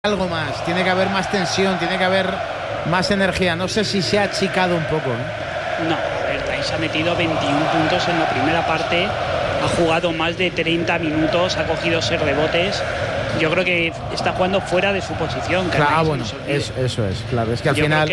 algo más, tiene que haber más tensión, tiene que haber más energía. No sé si se ha achicado un poco, ¿eh? No, el Raíz ha metido 21 puntos en la primera parte, ha jugado más de 30 minutos, ha cogido 6 rebotes. Yo creo que está jugando fuera de su posición. Claro, bueno, eso es, claro. Es que al final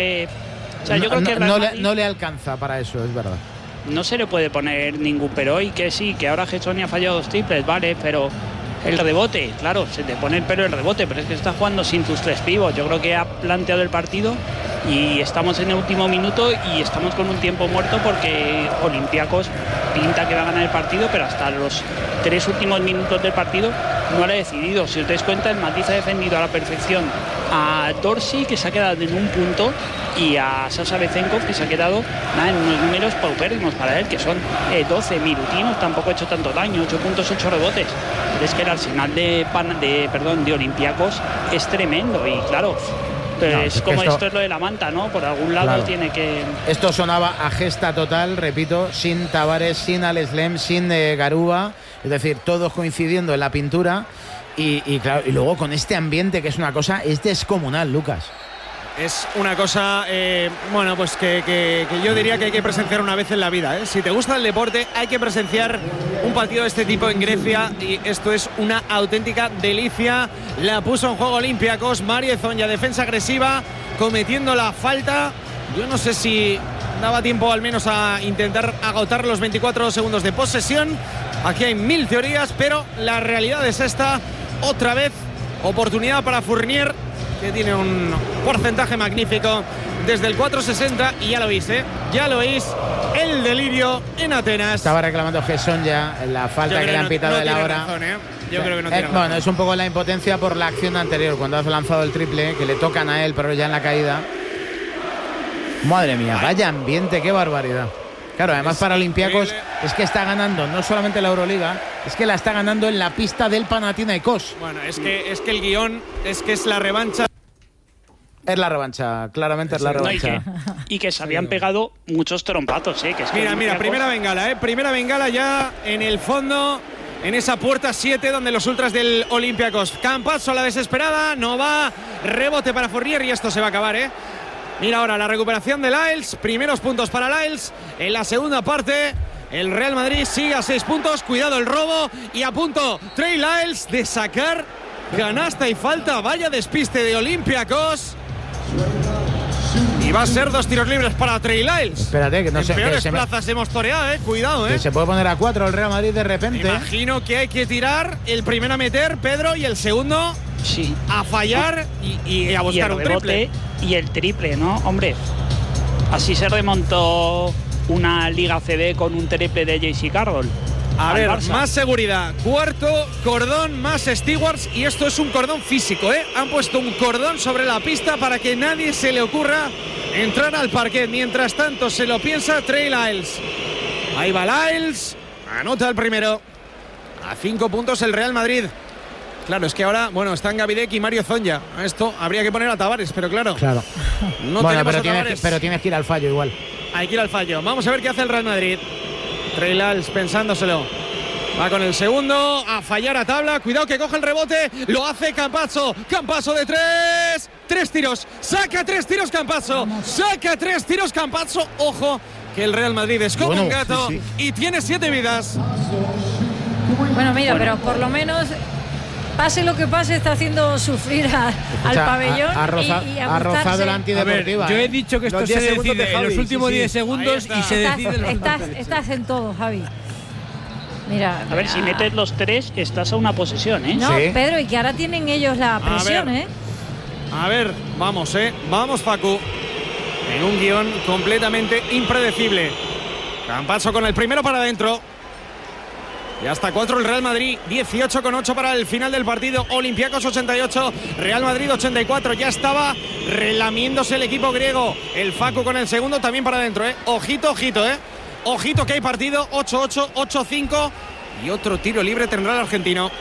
yo creo que no le alcanza para eso, es verdad. No se le puede poner ningún pero, y que sí, que ahora Gessoni ha fallado 2 triples, vale, pero el rebote, claro, se te pone el pelo el rebote, pero es que está jugando sin tus 3 pivos. Yo creo que ha planteado el partido y estamos en el último minuto y estamos con un tiempo muerto porque Olympiacos pinta que va a ganar el partido, pero hasta los 3 últimos minutos del partido no lo ha decidido. Si os dais cuenta, el Madrid ha defendido a la perfección a Dorsey, que se ha quedado en un punto, y a Sasha Bezenkov, que se ha quedado en unos números paupérrimos para él, que son 12 minutinos. Tampoco ha hecho tanto daño, 8 puntos, 8 rebotes. Pero es que el arsenal de Olympiacos es tremendo, y claro, es como esto es lo de la manta, ¿no? Por algún lado, claro, tiene que... Esto sonaba a gesta total, repito, sin Tavares, sin Alex Lem, sin Garuba, es decir, todos coincidiendo en la pintura, y claro, y luego con este ambiente, que es una cosa, es descomunal, Lucas. Es una cosa, bueno, pues que yo diría que hay que presenciar una vez en la vida, ¿eh? Si te gusta el deporte, hay que presenciar un partido de este tipo en Grecia, y esto es una auténtica delicia. La puso en juego Olympiacos, Mario Hezonja, defensa agresiva, cometiendo la falta. Yo no sé si daba tiempo al menos a intentar agotar los 24 segundos de posesión. Aquí hay 1000 teorías, pero la realidad es esta. Otra vez, oportunidad para Fournier, que tiene un porcentaje magnífico desde el 4.60, y ya lo veis, ya lo veis, el delirio en Atenas. Estaba reclamando Hezonja la falta que le han pitado de la hora. Razón, Yo creo que no tiene razón. Bueno, es un poco la impotencia por la acción anterior, cuando has lanzado el triple, que le tocan a él, pero ya en la caída. Madre mía, vaya ambiente, qué barbaridad. Claro, además para Olympiacos es que está ganando no solamente la Euroliga, es que la está ganando en la pista del Panathinaikos. Bueno, es que el guión es la revancha. Es la revancha, claramente es la revancha. Y que se habían pegado muchos trompazos, que es que mira, primera bengala ya en el fondo, en esa puerta 7 donde los ultras del Olympiacos. Campazzo a la desesperada, no va, rebote para Fournier, y esto se va a acabar, Mira ahora la recuperación de Lyles, primeros puntos para Lyles en la segunda parte. El Real Madrid sigue a 6 puntos, cuidado el robo, y a punto Trey Lyles de sacar canasta y falta. Vaya despiste de Olympiacos. Y va a ser 2 tiros libres para Trey Lyles. Espérate, que no sé. En peores plazas hemos toreado, cuidado, Que se puede poner a 4 el Real Madrid de repente. Me imagino que hay que tirar el primero a meter, Pedro, y el segundo a fallar y a buscar un triple. Y el triple, ¿no? Hombre, así se remontó una Liga CB con un triple de JC Carroll. A ver, Barça. Más seguridad. Cuarto cordón, más stewards, y esto es un cordón físico, Han puesto un cordón sobre la pista para que nadie se le ocurra entrar al parquet. Mientras tanto se lo piensa Trey Lyles. Ahí va Lyles, anota el primero. A 5 puntos el Real Madrid. Claro, es que ahora, están Gavidec y Mario Hezonja. Esto habría que poner a Tavares, pero claro. No tenemos a Tavares. Pero tienes que ir al fallo igual. Hay que ir al fallo. Vamos a ver qué hace el Real Madrid. Trey Lyles pensándoselo. Va con el segundo, a fallar a tabla. Cuidado que coge el rebote. Lo hace Campazzo. Campazzo de 3. 3 tiros. Saca 3 tiros Campazzo. Saca 3 tiros Campazzo. Ojo, que el Real Madrid es como un gato y tiene 7 vidas. Bueno, mira, pero por lo menos, pase lo que pase, está haciendo sufrir al pabellón. Ha rozado la antideportiva. Yo he dicho que esto se decide en los últimos 10 segundos y se decide en los Estás en todo, Javi. Mira, a ver, si metes los 3, estás a una posesión, No, Pedro, y que ahora tienen ellos la presión, A ver, vamos, Vamos, Facu. En un guión completamente impredecible. Campazzo con el primero para adentro. Y hasta 4 el Real Madrid, 18,8 para el final del partido. Olympiacos 88, Real Madrid 84. Ya estaba relamiéndose el equipo griego. El Facu con el segundo también para adentro, Ojito, Ojito que hay partido, 8-8, 8-5. Y otro tiro libre tendrá el argentino.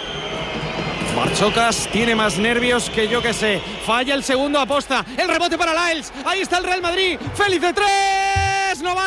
Barchocas tiene más nervios que yo que sé. Falla el segundo, aposta. El rebote para Lyles. Ahí está el Real Madrid. Félix de 3. Peters, no va.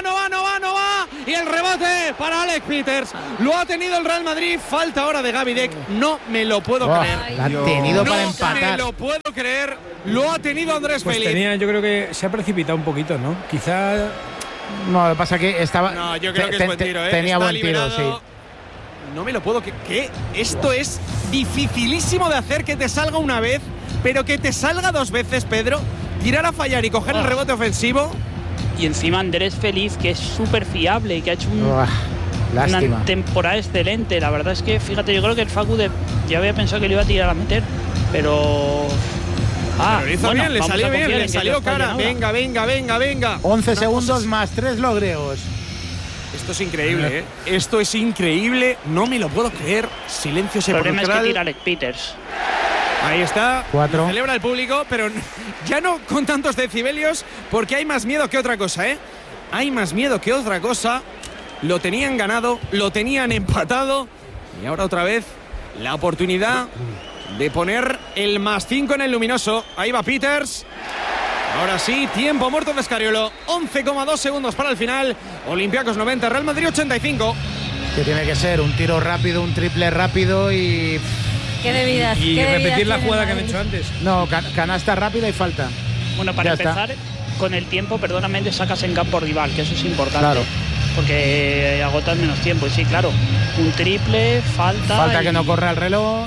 Y el rebote para Alex Peters. Lo ha tenido el Real Madrid. Falta ahora de Gaby Deck. No me lo puedo creer. La ha tenido para empatar. No me lo puedo creer. Lo ha tenido Andrés Feliz. Yo creo que se ha precipitado un poquito, ¿no? Quizá. No, lo que pasa que estaba. No, yo creo que es buen tiro, Tenía Está buen tiro, liberado. sí. No me lo puedo creer. Esto es dificilísimo de hacer, que te salga una vez, pero que te salga dos veces, Pedro. Tirar a fallar y coger el rebote ofensivo. Y encima Andrés Feliz, que es súper fiable y que ha hecho una temporada excelente. La verdad es que, fíjate, yo creo que el Facu ya había pensado que le iba a tirar a meter, pero... Pero lo hizo bien, le salió bien, le salió cara. Venga. 11 segundos más 3 los griegos. Esto es increíble, ¿eh? Esto es increíble. No me lo puedo creer. Silencio sepulcral. El problema es que tira Alex Peters. Ahí está. 4. Lo celebra el público, pero ya no con tantos decibelios, porque hay más miedo que otra cosa, ¿eh? Hay más miedo que otra cosa. Lo tenían ganado, lo tenían empatado. Y ahora otra vez la oportunidad de poner el +5 en el luminoso. Ahí va Peters. Ahora sí, tiempo muerto de Escariolo. 11,2 segundos para el final. Olympiacos 90, Real Madrid 85. Que tiene que ser un tiro rápido, un triple rápido y... Qué debilidad. Y repetir la jugada que han hecho antes. No, canasta rápida y falta. Bueno, para empezar, con el tiempo, perdóname, sacas en campo rival, que eso es importante. Claro. Porque agotan menos tiempo. Y sí, claro, un triple, falta que no corra el reloj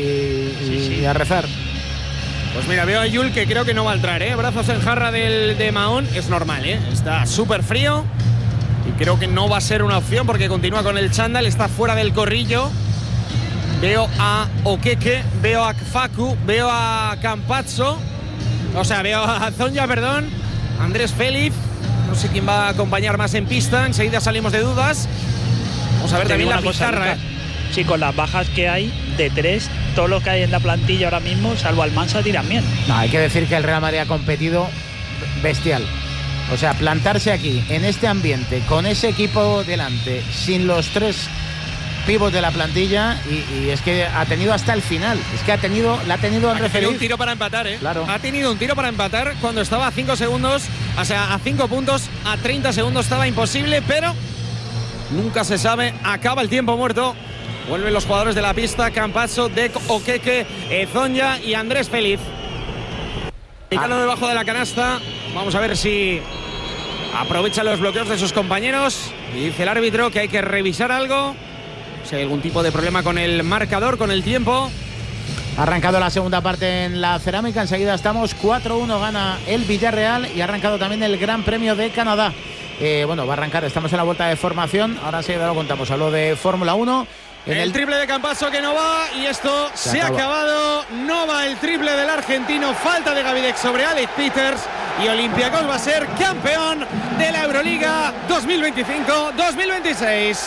y a rezar. Pues mira, veo a Yul que creo que no va a entrar, ¿eh? Brazos en jarra de Mahón. Es normal, ¿eh? Está súper frío. Y creo que no va a ser una opción porque continúa con el chándal. Está fuera del corrillo. Veo a Okeke, veo a Facu, veo a Campazzo. O sea, veo a Zonja, perdón. Andrés Feliz. No sé quién va a acompañar más en pista. Enseguida salimos de dudas. Vamos a ver también la pizarra, ¿eh? Sí, con las bajas que hay de 3, todo lo que hay en la plantilla ahora mismo, salvo Almansa, tiran bien. No, hay que decir que el Real Madrid ha competido bestial. O sea, plantarse aquí, en este ambiente, con ese equipo delante, sin los 3 pivos de la plantilla, y es que ha tenido hasta el final. Es que la ha tenido Andrés Feliz. Un tiro para empatar, ¿eh? Claro. Ha tenido un tiro para empatar cuando estaba a 5 segundos, o sea, a 5 puntos, a 30 segundos estaba imposible, pero nunca se sabe. Acaba el tiempo muerto. Vuelven los jugadores de la pista, Campazzo, Deck, Okeke, Zonja y Andrés Feliz. Picando debajo de la canasta. Vamos a ver si aprovecha los bloqueos de sus compañeros. Y dice el árbitro que hay que revisar algo. Si hay algún tipo de problema con el marcador, con el tiempo. Ha arrancado la segunda parte en la cerámica. Enseguida estamos 4-1, gana el Villarreal. Y ha arrancado también el Gran Premio de Canadá. Bueno, va a arrancar, estamos en la vuelta de formación. Ahora sí, lo contamos, hablo de Fórmula 1. El triple de Campazzo que no va, y esto se ha acabado. No va el triple del argentino. Falta de Gavidec sobre Alex Peters. Y Olympiacos va a ser campeón de la Euroliga 2025-2026.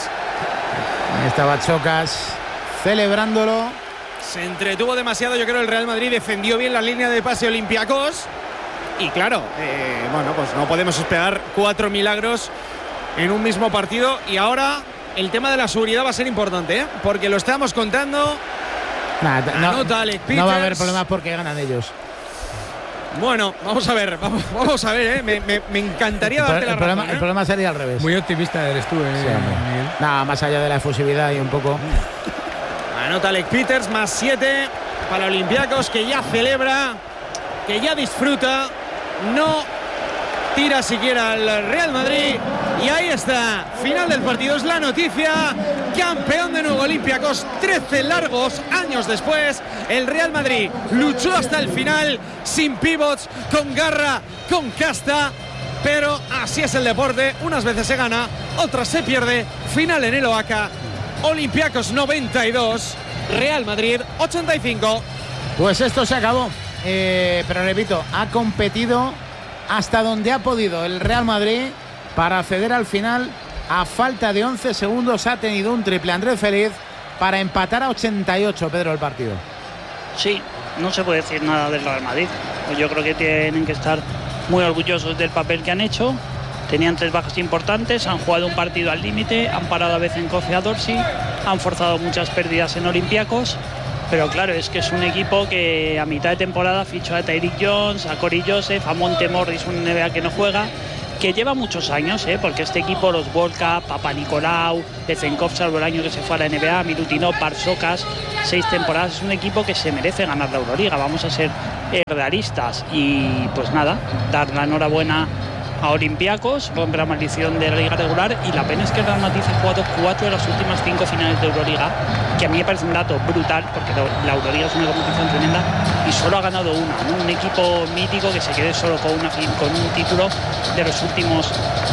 Ahí estaba Chocas celebrándolo. Se entretuvo demasiado, yo creo, el Real Madrid. Defendió bien la línea de pase Olympiacos. Y claro, bueno, pues no podemos esperar 4 milagros en un mismo partido. Y ahora el tema de la seguridad va a ser importante, ¿eh? Porque lo estamos contando. Anota Alex Peters. No va a haber problemas porque ganan ellos. Bueno, vamos a ver, ¿eh? Me encantaría darte la razón, ¿eh? El problema sería al revés. Muy optimista eres tú, ¿eh? Sí, Miguel. Nada, más allá de la efusividad y un poco. Anota Alex Peters, +7 para Olympiacos, que ya celebra, que ya disfruta. No tira siquiera al Real Madrid. Y ahí está, final del partido, es la noticia. Campeón de nuevo Olympiacos, 13 largos años después. El Real Madrid luchó hasta el final, sin pivots, con garra, con casta. Pero así es el deporte, unas veces se gana, otras se pierde. Final en el Oaca, Olympiacos 92, Real Madrid 85. Pues esto se acabó, pero repito, ha competido hasta donde ha podido el Real Madrid para acceder al final. A falta de 11 segundos ha tenido un triple Andrés Feliz para empatar a 88, Pedro, el partido. Sí, no se puede decir nada del Real Madrid. Yo creo que tienen que estar muy orgullosos del papel que han hecho. Tenían 3 bajas importantes, han jugado un partido al límite, han parado a veces en Kofi a Dorsey, han forzado muchas pérdidas en Olympiacos. Pero claro, es que es un equipo que a mitad de temporada fichó a Tyreek Jones, a Corey Joseph, a Monte Morris, un NBA que no juega, que lleva muchos años, porque este equipo, los Volca, Papanikolaou, Bezenkov, salvo el año que se fue a la NBA, Milutinov, Barsokas, 6 temporadas, es un equipo que se merece ganar la Euroliga, vamos a ser realistas. Y pues nada, dar la enhorabuena a Olympiacos, rompe la maldición de la liga regular, y la pena es que el Real Madrid ha jugado 4 de las últimas 5 finales de Euroliga, que a mí me parece un dato brutal, porque la Euroliga es una competición tremenda y solo ha ganado una, ¿no? Un equipo mítico que se quede solo con un título de los últimos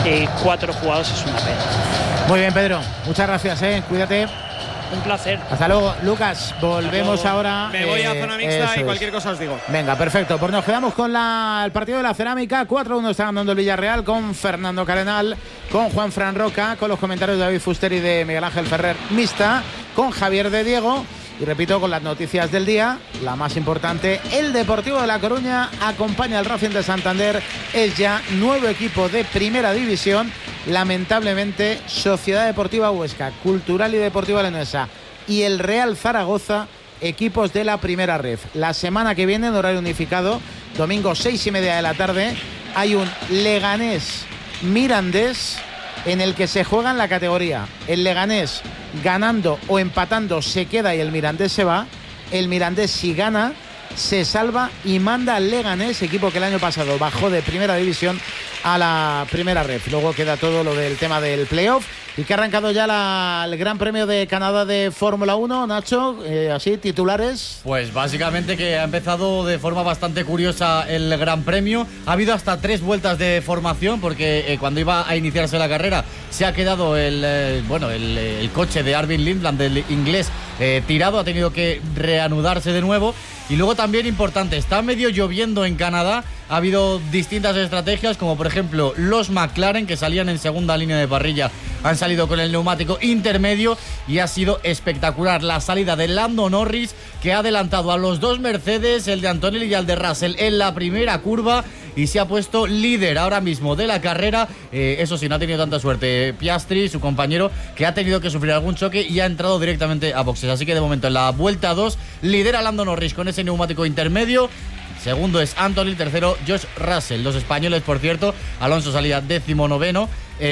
4 jugados es una pena. Muy bien, Pedro, muchas gracias, cuídate. Un placer. Hasta luego, Lucas. Volvemos ahora. Me voy a zona mixta y cualquier cosa os digo. Venga, perfecto. Pues nos quedamos con el partido de la Cerámica. 4-1 está ganando el Villarreal con Fernando Carenal, con Juan Fran Roca, con los comentarios de David Fuster y de Miguel Ángel Ferrer mixta, con Javier de Diego. Y repito, con las noticias del día, la más importante, el Deportivo de La Coruña acompaña al Racing de Santander. Es ya nuevo equipo de primera división. Lamentablemente, Sociedad Deportiva Huesca, Cultural y Deportiva Leonesa y el Real Zaragoza, equipos de la primera ref. La semana que viene, en horario unificado, domingo 6:30 de la tarde, hay un Leganés Mirandés en el que se juega en la categoría. El Leganés ganando o empatando se queda y el Mirandés se va. El Mirandés, si gana, se salva y manda al Leganés, equipo que el año pasado bajó de primera división a la primera ref. Luego queda todo lo del tema del playoff y que ha arrancado ya el Gran Premio de Canadá de Fórmula 1. Nacho, así, titulares. Pues básicamente que ha empezado de forma bastante curiosa el Gran Premio. Ha habido hasta 3 vueltas de formación porque cuando iba a iniciarse la carrera se ha quedado el coche de Arvin Lindland, del inglés, tirado. Ha tenido que reanudarse de nuevo. Y luego también importante, está medio lloviendo en Canadá. Ha habido distintas estrategias, como por ejemplo los McLaren, que salían en segunda línea de parrilla, han salido con el neumático intermedio y ha sido espectacular la salida de Lando Norris, que ha adelantado a los 2 Mercedes, el de Antonelli y el de Russell, en la primera curva y se ha puesto líder ahora mismo de la carrera. Eso sí, no ha tenido tanta suerte Piastri, su compañero, que ha tenido que sufrir algún choque y ha entrado directamente a boxes. Así que de momento en la vuelta 2 lidera Lando Norris con ese neumático intermedio. Segundo es Anthony, tercero Josh Russell. Los españoles, por cierto, Alonso salía 19º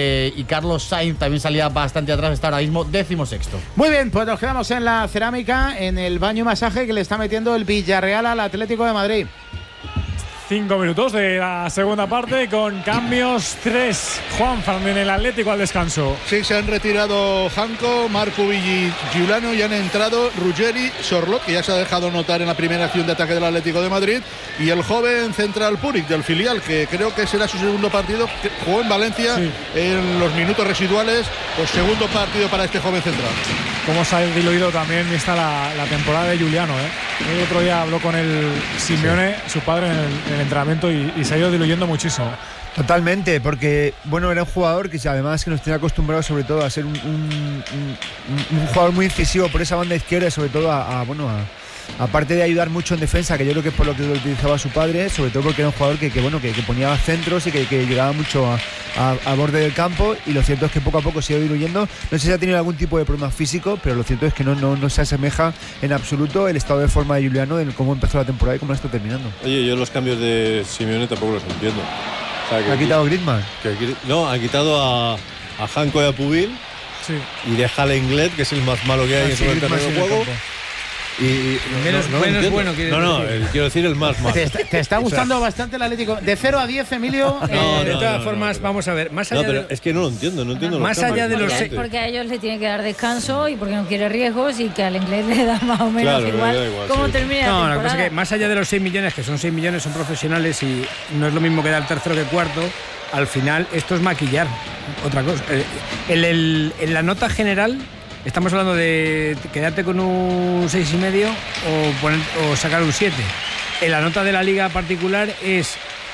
y Carlos Sainz también salía bastante atrás, está ahora mismo 16º. Muy bien, pues nos quedamos en la Cerámica, en el baño y masaje que le está metiendo el Villarreal al Atlético de Madrid. 5 minutos de la segunda parte con cambios. 3 Juanfran en el Atlético al descanso. Sí, se han retirado Janko, Marco Villi, Giuliano y han entrado Ruggeri, Sorlot, que ya se ha dejado notar en la primera acción de ataque del Atlético de Madrid, y el joven central Puric del filial, que creo que será su segundo partido, que jugó en Valencia en los minutos residuales, pues segundo partido para este joven central. Cómo se ha diluido también esta la temporada de Giuliano, El otro día habló con el Simeone, su padre, en el entrenamiento y se ha ido diluyendo muchísimo. Totalmente, porque bueno, era un jugador que además que nos tenía acostumbrados sobre todo a ser un jugador muy incisivo por esa banda izquierda y sobre todo aparte de ayudar mucho en defensa, que yo creo que es por lo que lo utilizaba su padre, sobre todo porque era un jugador que ponía centros y que llegaba mucho a borde del campo, y lo cierto es que poco a poco se ha ido diluyendo. No sé si ha tenido algún tipo de problema físico, pero lo cierto es que no se asemeja en absoluto el estado de forma de Giuliano, de cómo empezó la temporada y cómo la está terminando. Oye, yo los cambios de Simeone tampoco los entiendo. O sea, ¿Ha quitado Griezmann? No, ha quitado a Janko y a Pubil, y deja a Lenglet, que es el más malo que hay en todo el terreno de juego. Y menos bueno. Quiero decir el más malo. ¿Te está gustando bastante el Atlético? De 0 a 10, Emilio. De todas formas, vamos a ver. Más allá pero es que no lo entiendo. Más allá de los porque a ellos le tiene que dar descanso y porque no quiere riesgos, y que al inglés le da más o menos igual cómo termina la temporada. La cosa es que más allá de los 6 millones, que son 6 millones, son profesionales y no es lo mismo que dar tercero que cuarto. Al final, esto es maquillar. Otra cosa. En la nota general. Estamos hablando de quedarte con un 6,5 o sacar un 7. En la nota de la liga particular es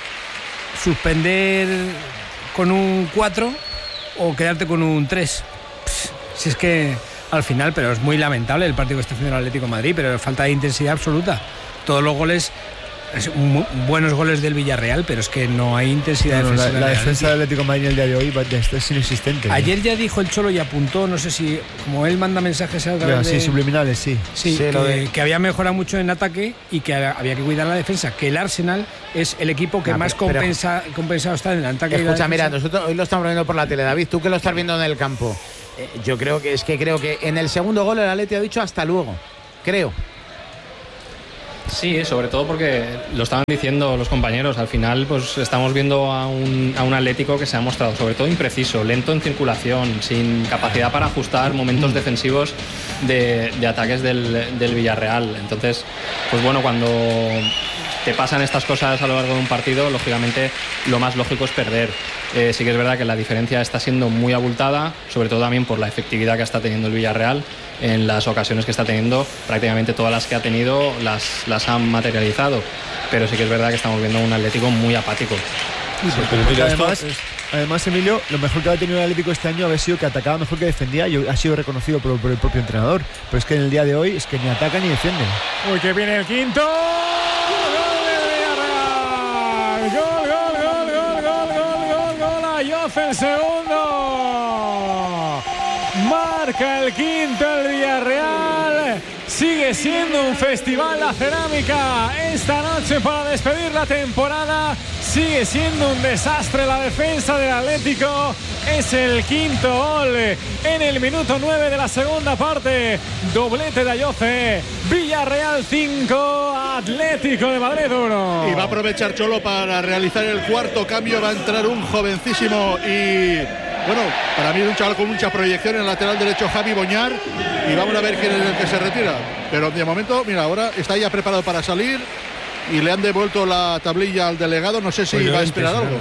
suspender con un 4 o quedarte con un 3. Si es que al final, pero es muy lamentable el partido que está haciendo el Atlético de Madrid, pero falta de intensidad absoluta. Todos los goles buenos goles del Villarreal, pero es que no hay intensidad defensiva. La defensa del Atlético de Madrid el día de hoy es inexistente. Ayer ya dijo el Cholo y apuntó, no sé si, como él manda mensajes a través sí, subliminales, sí. Sí, que había mejorado mucho en ataque y que había que cuidar la defensa, que el Arsenal es el equipo que más compensado está en el ataque. Escucha, mira, nosotros hoy lo estamos viendo por la tele, David, tú que lo estás viendo en el campo. Yo creo que en el segundo gol el Atleti ha dicho hasta luego, creo. Sí, sobre todo porque lo estaban diciendo los compañeros. Al final, pues estamos viendo a un Atlético que se ha mostrado sobre todo impreciso, lento en circulación, sin capacidad para ajustar momentos defensivos de ataques del Villarreal. Entonces, pues bueno, cuando te pasan estas cosas a lo largo de un partido, lógicamente lo más lógico es perder. Sí que es verdad que la diferencia está siendo muy abultada, sobre todo también por la efectividad que está teniendo el Villarreal. En las ocasiones que está teniendo, prácticamente todas las que ha tenido las han materializado, pero sí que es verdad que estamos viendo un Atlético muy apático. Pero mira, además, Emilio, lo mejor que ha tenido el Atlético este año ha sido que atacaba mejor que defendía y ha sido reconocido por el propio entrenador, pero es que en el día de hoy es que ni ataca ni defiende. Uy, que viene el quinto. Gol a Yoce, el segundo. Marca el quinto el Villarreal. Sigue siendo un festival la cerámica esta noche para despedir la temporada. Sigue siendo un desastre la defensa del Atlético. Es el quinto gol en el minuto 9 de la segunda parte. Doblete de Ayoce. Villarreal 5, Atlético de Madrid 1. Y va a aprovechar Cholo para realizar el cuarto cambio. Va a entrar un jovencísimo y... bueno, para mí es un chaval con mucha proyección en el lateral derecho, Javi Boñar, y vamos a ver quién es el que se retira. Pero de momento, mira, ahora está ya preparado para salir y le han devuelto la tablilla al delegado. No sé si va a esperar algo.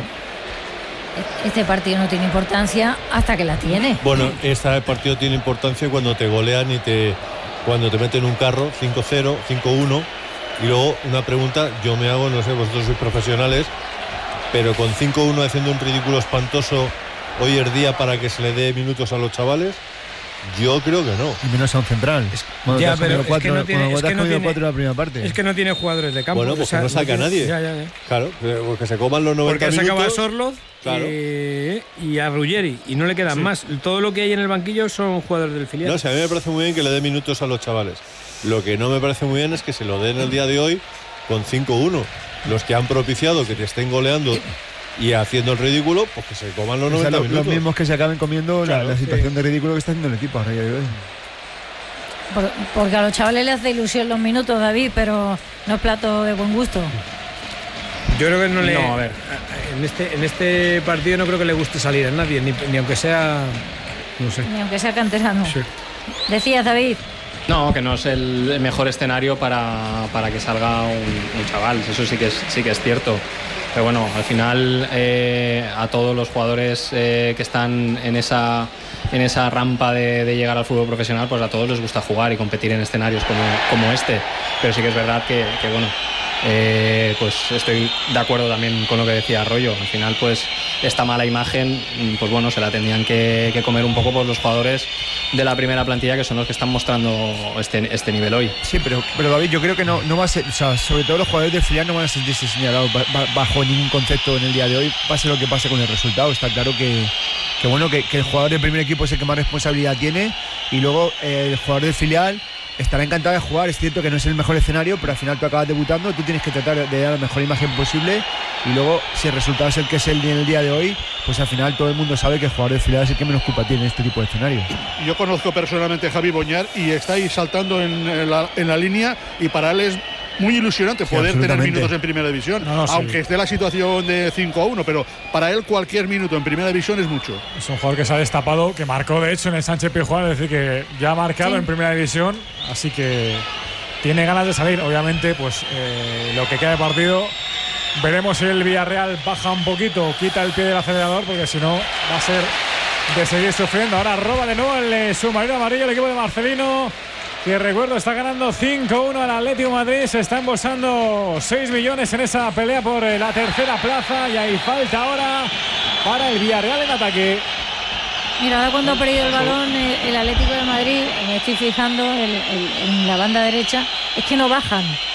Este partido no tiene importancia hasta que la tiene. Bueno, este partido tiene importancia cuando te golean cuando te meten un carro 5-0, 5-1. Y luego una pregunta, yo me hago, no sé, vosotros sois profesionales, pero con 5-1 haciendo un ridículo espantoso hoy es día para que se le dé minutos a los chavales. Yo creo que no. Y menos a un central. Ya, pero es que no tiene la primera parte. Es que no tiene jugadores de campo. Bueno, pues que no saca a nadie. Ya. Claro, porque se coman los 90 minutos. Porque sacaba a Sorloth, claro, y a Ruggeri y no le quedan más. Todo lo que hay en el banquillo son jugadores del filial. No, o sea, a mí me parece muy bien que le dé minutos a los chavales. Lo que no me parece muy bien es que se lo den el día de hoy con 5-1. Los que han propiciado que te estén goleando y haciendo el ridículo, pues que se coman los 90 minutos. Los mismos que se acaben comiendo, claro, la situación de ridículo que está haciendo el equipo a día de hoy. Porque a los chavales les hace ilusión los minutos, David, pero no es plato de buen gusto. Yo creo que no le... No, a ver. En este partido no creo que le guste salir a nadie, ni aunque sea... No sé. Ni aunque sea canterano. Sí. Decías, David. No, que no es el mejor escenario para que salga un chaval. Eso sí que es cierto. Pero bueno, al final a todos los jugadores que están en esa rampa de llegar al fútbol profesional, pues a todos les gusta jugar y competir en escenarios como este. Pero sí que es verdad que bueno, pues estoy de acuerdo también con lo que decía Arroyo. Al final, pues esta mala imagen, pues bueno, se la tendrían que comer un poco por los jugadores de la primera plantilla, que son los que están mostrando este nivel hoy. Sí, pero David, yo creo que no va a ser, o sea, sobre todo los jugadores del filial no van a sentirse señalados bajo ningún concepto en el día de hoy, pase lo que pase con el resultado. Está claro que el jugador del primer equipo es el que más responsabilidad tiene, y luego el jugador del filial estará encantado de jugar. Es cierto que no es el mejor escenario, pero al final tú acabas debutando, tú tienes que tratar de dar la mejor imagen posible, y luego si el resultado es el que es en el día de hoy, pues al final todo el mundo sabe que el jugador de filial es el que menos culpa tiene en este tipo de escenario. Yo conozco personalmente a Javi Boñar y está ahí saltando en la línea, y para él es muy ilusionante poder tener minutos en primera división, aunque esté la situación de 5-1, pero para él cualquier minuto en primera división es mucho. Es un jugador que se ha destapado, que marcó de hecho en el Sánchez Pizjuán, es decir, que ya ha marcado en primera división, así que tiene ganas de salir. Obviamente, pues lo que queda de partido, veremos si el Villarreal baja un poquito, quita el pie del acelerador, porque si no va a ser de seguir sufriendo. Ahora roba de nuevo el submarino amarillo el equipo de Marcelino, que recuerdo está ganando 5-1 al Atlético de Madrid. Se está embolsando 6 millones en esa pelea por la tercera plaza, y hay falta ahora para el Villarreal en ataque. Mira, ahora cuando ha perdido el balón el Atlético de Madrid, me estoy fijando en la banda derecha, es que no bajan.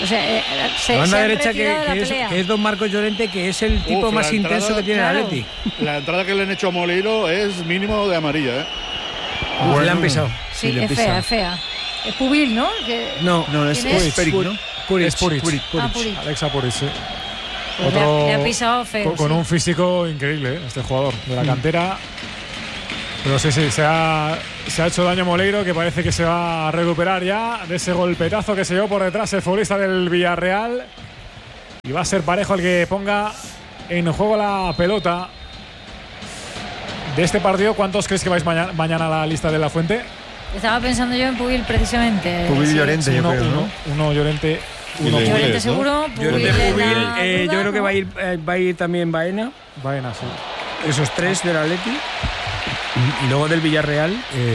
O sea, la banda han derecha retirado de la que pelea. es don Marcos Llorente, que es el tipo más intenso que tiene el Atleti. La entrada que le han hecho a Moleiro es mínimo de amarilla, ¿eh? Le han pisado. Sí, es fea, es fea. Es Pubil, ¿no? No, es Peric, ¿no? Es Puric. Puric. Alexa Puric, sí. Pues le ha pisado feo. Con un físico increíble, este jugador de la cantera. Pero sí, se ha hecho daño Moleiro, que parece que se va a recuperar ya de ese golpetazo que se llevó por detrás el futbolista del Villarreal. Y va a ser Parejo el que ponga en juego la pelota. De este partido, ¿cuántos crees que vais mañana a la lista de la Fuente? Estaba pensando yo en Pubil precisamente. Pubil y Llorente, yo creo, ¿no? Uno Llorente. Llorente seguro. Llorente, Pubil, yo creo que va a ir también Baena. Baena, sí. Esos tres del Atleti. Y luego del Villarreal.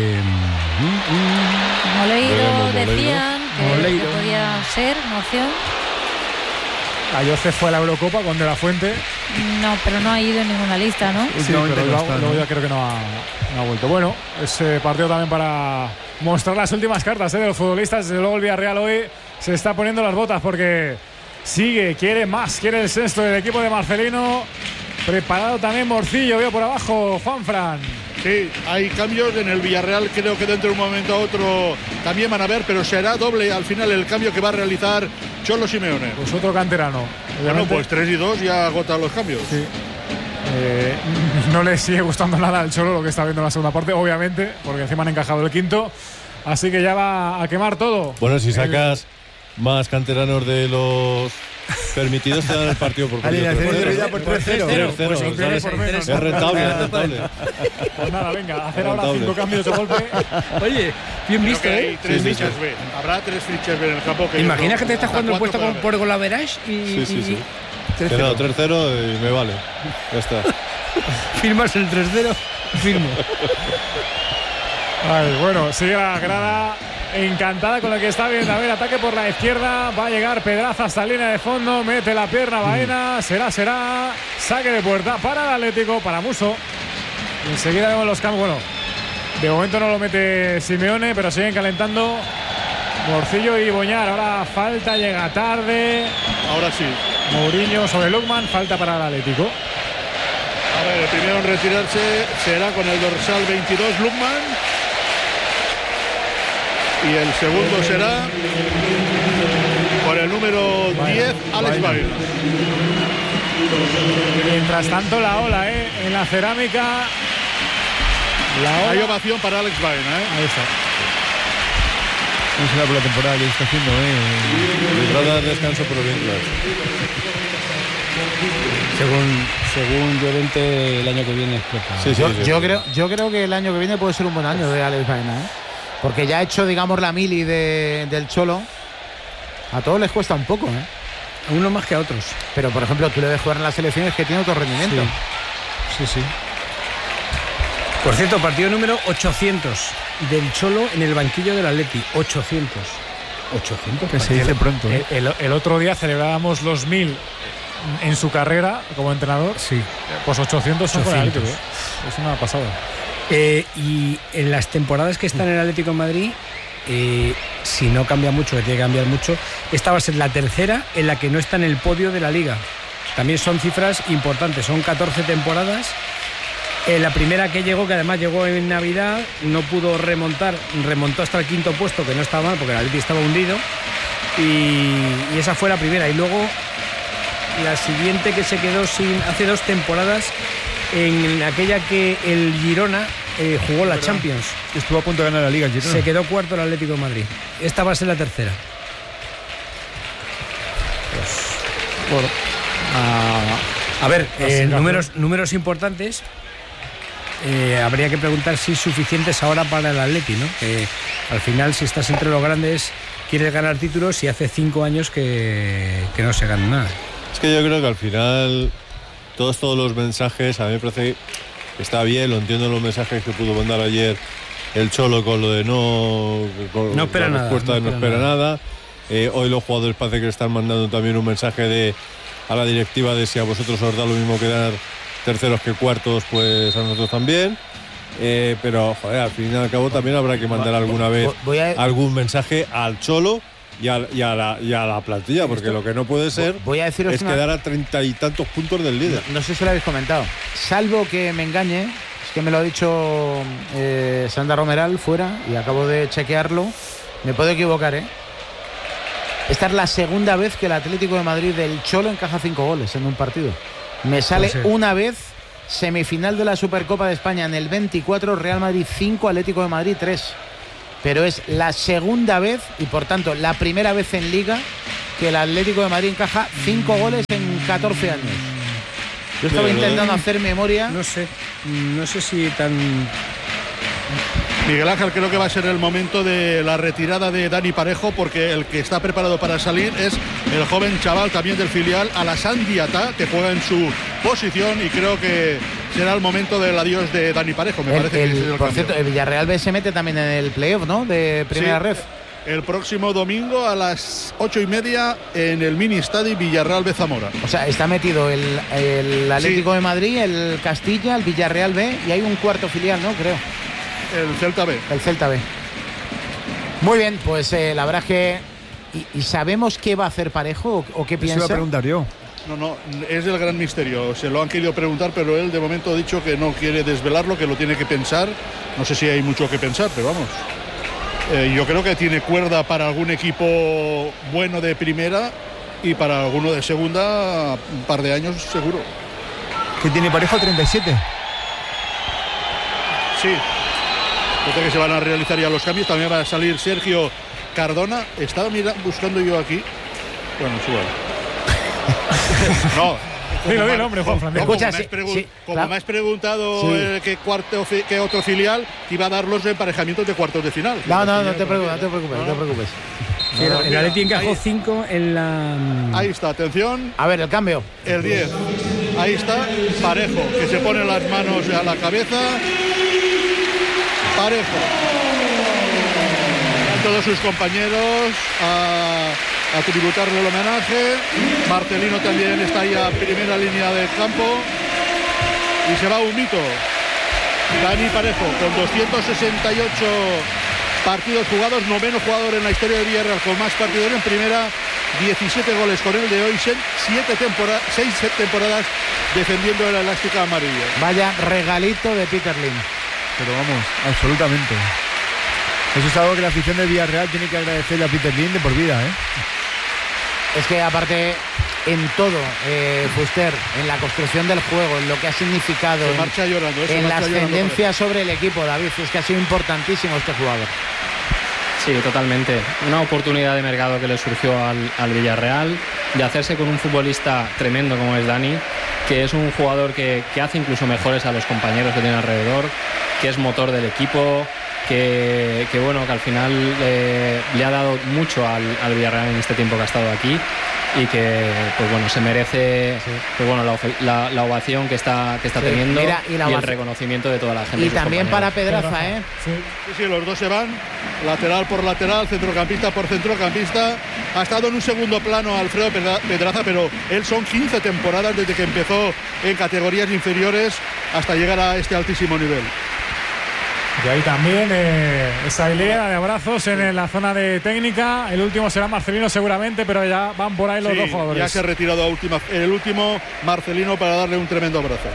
Moleiro decían que podía ser una opción. Ayoce fue a la Eurocopa con De la Fuente. No, pero no ha ido en ninguna lista, ¿no? Sí, pero luego ya creo que no ha vuelto. Bueno, ese partido también para mostrar las últimas cartas de los futbolistas. Desde luego el Villarreal hoy se está poniendo las botas porque quiere más, quiere el sexto del equipo de Marcelino. Preparado también Morcillo, veo por abajo Juanfran. Sí, hay cambios en el Villarreal, creo que dentro de un momento a otro también van a ver, pero será doble al final el cambio que va a realizar Cholo Simeone. Pues otro canterano. Bueno, pues 3 y 2 ya agotan los cambios. Sí. No le sigue gustando nada al Cholo lo que está viendo en la segunda parte, obviamente, porque encima han encajado el quinto, así que ya va a quemar todo. Bueno, si sacas más canteranos de los permitidos, te dan el partido por alineación de vida por 3-0. Es rentable. Pues nada, venga, hacer ahora 5 cambios de golpe. Oye, bien visto, ¿eh? Hay 3 fichas B. Habrá 3 fichas B en el campo. Imagina que te estás jugando el puesto por Golaverage y... Sí. 3-0 y me vale. Ya está. Firmas el 3-0, firmo. Ay, bueno, sigue la grada encantada con lo que está viendo. A ver, ataque por la izquierda. Va a llegar Pedraza hasta línea de fondo. Mete la pierna Baena. Será. Saque de puerta para el Atlético, para Musso. Y enseguida vemos los cambios. Bueno, de momento no lo mete Simeone, pero siguen calentando Morcillo y Boñar. Ahora falta, llega tarde. Ahora sí. Mourinho sobre Lukman. Falta para el Atlético. A ver, el primero en retirarse será con el dorsal 22 Lukman. Y el segundo será por el número 10 Alex Baena. Mientras tanto la ola en la cerámica. Hay ovación para Alex Baena. Ahí está. No será por la temporada que está haciendo. Les va a dar descanso por bien, claro. Según Llorente, el año que viene explota. Yo creo que el año que viene puede ser un buen año de Alex Baena, porque ya ha hecho, digamos, la mili del Cholo. A todos les cuesta un poco, A unos más que a otros. Pero, por ejemplo, tú le ves jugar en las selecciones que tiene otro rendimiento. Sí. Por cierto, partido número 800 del Cholo en el banquillo del Atleti. 800. Que se dice pronto. El otro día celebrábamos los 1000 en su carrera como entrenador. Sí. Pues 800 son con el Atlético. Es una pasada. Y en las temporadas que está en el Atlético de Madrid, si no cambia mucho, que tiene que cambiar mucho, esta va a ser la tercera en la que no está en el podio de la Liga. También son cifras importantes, son 14 temporadas. La primera que llegó, que además llegó en Navidad, no pudo remontó hasta el quinto puesto, que no estaba mal porque el Atleti estaba hundido, y esa fue la primera. Y luego la siguiente, que se quedó sin hace 2 temporadas, en aquella que el Girona jugó la Champions. Estuvo a punto de ganar la Liga el Girona. Se quedó cuarto el Atlético de Madrid. Esta va a ser la tercera. Bueno, a ver, números importantes. Habría que preguntar si suficientes ahora para el Atleti, ¿no? Que al final, si estás entre los grandes, quieres ganar títulos, y hace 5 años que no se gana nada. Es que yo creo que al final todos los mensajes, a mí me parece que está bien, lo entiendo, los mensajes que pudo mandar ayer el Cholo con lo de no espera nada. No espera nada. Hoy los jugadores parece que están mandando también un mensaje a la directiva de si a vosotros os da lo mismo quedar terceros que cuartos, pues a nosotros también. Pero joder, al fin y al cabo también habrá que mandar alguna vez algún mensaje al Cholo y a la plantilla, porque lo que no puede ser voy a deciros es quedar a 30 y tantos puntos del líder. No sé si lo habéis comentado. Salvo que me engañe, es que me lo ha dicho Sandra Romeral fuera y acabo de chequearlo. Me puedo equivocar, ¿eh? Esta es la segunda vez que el Atlético de Madrid del Cholo encaja 5 goles en un partido. Me sale una vez semifinal de la Supercopa de España en el 24, Real Madrid 5, Atlético de Madrid 3. Pero es la segunda vez y por tanto la primera vez en Liga que el Atlético de Madrid encaja 5 goles en 14 años. Yo estaba intentando hacer memoria. No sé si tan... Miguel Ángel, creo que va a ser el momento de la retirada de Dani Parejo, porque el que está preparado para salir es el joven chaval también del filial, Alassane Diatta, que juega en su posición, y creo que será el momento del adiós de Dani Parejo. Me parece que por cierto, el Villarreal B se mete también en el playoff, ¿no? De primera ref. El próximo domingo a las 8:30 en el mini estadio Villarreal B Zamora. O sea, está metido el Atlético de Madrid, el Castilla, el Villarreal B y hay un cuarto filial, ¿no? Creo. El Celta B. El Celta B. Muy bien, pues la verdad es que... ¿Y sabemos qué va a hacer Parejo o qué piensa? Eso iba a preguntar yo. No, es el gran misterio. Se lo han querido preguntar, pero él de momento ha dicho que no quiere desvelarlo, que lo tiene que pensar. No sé si hay mucho que pensar, pero vamos. Yo creo que tiene cuerda para algún equipo bueno de primera y para alguno de segunda un par de años seguro. ¿Qué tiene Parejo? 37. Sí. Parece que se van a realizar ya los cambios. También va a salir Sergio Cardona. Estaba buscando yo aquí. Bueno, es igual. No. Dilo, hombre, Juan Fran. Como me has preguntado qué otro filial, que iba a dar los emparejamientos de cuartos de final. No te preocupes. El Atleti encajó 5 en la... Ahí está, atención. A ver, el cambio. El 10. Ahí está, Parejo, que se pone las manos a la cabeza. Parejo. Todos sus compañeros a tributarle el homenaje. Marcelino también está ahí a primera línea del campo. Y se va un mito. Dani Parejo, con 268 partidos jugados, noveno jugador en la historia de Villarreal con más partidos en primera, 17 goles con el de hoy, 6 temporadas defendiendo el elástico amarillo. Vaya regalito de Peter Lim. Pero vamos, absolutamente. Eso es algo que la afición de Villarreal tiene que agradecerle a Peter Lim de por vida, ¿eh? Es que aparte en todo, Fuster, en la construcción del juego, en lo que ha significado, en la ascendencia sobre el equipo, David, es que ha sido importantísimo este jugador. Sí, totalmente. Una oportunidad de mercado que le surgió al Villarreal, de hacerse con un futbolista tremendo como es Dani, que es un jugador que hace incluso mejores a los compañeros que tiene alrededor, que es motor del equipo, que al final le ha dado mucho al Villarreal en este tiempo que ha estado aquí y que se merece la ovación que está teniendo y el reconocimiento de toda la gente. Y también para Pedraza, Sí, los dos se van lateral por lateral, centrocampista por centrocampista. Ha estado en un segundo plano Alfredo Pedraza, pero él son 15 temporadas desde que empezó en categorías inferiores hasta llegar a este altísimo nivel. Y ahí también esa hilera de abrazos en la zona de técnica. El último será Marcelino seguramente, pero ya van por ahí los dos jugadores. Ya se ha retirado el último Marcelino para darle un tremendo abrazo.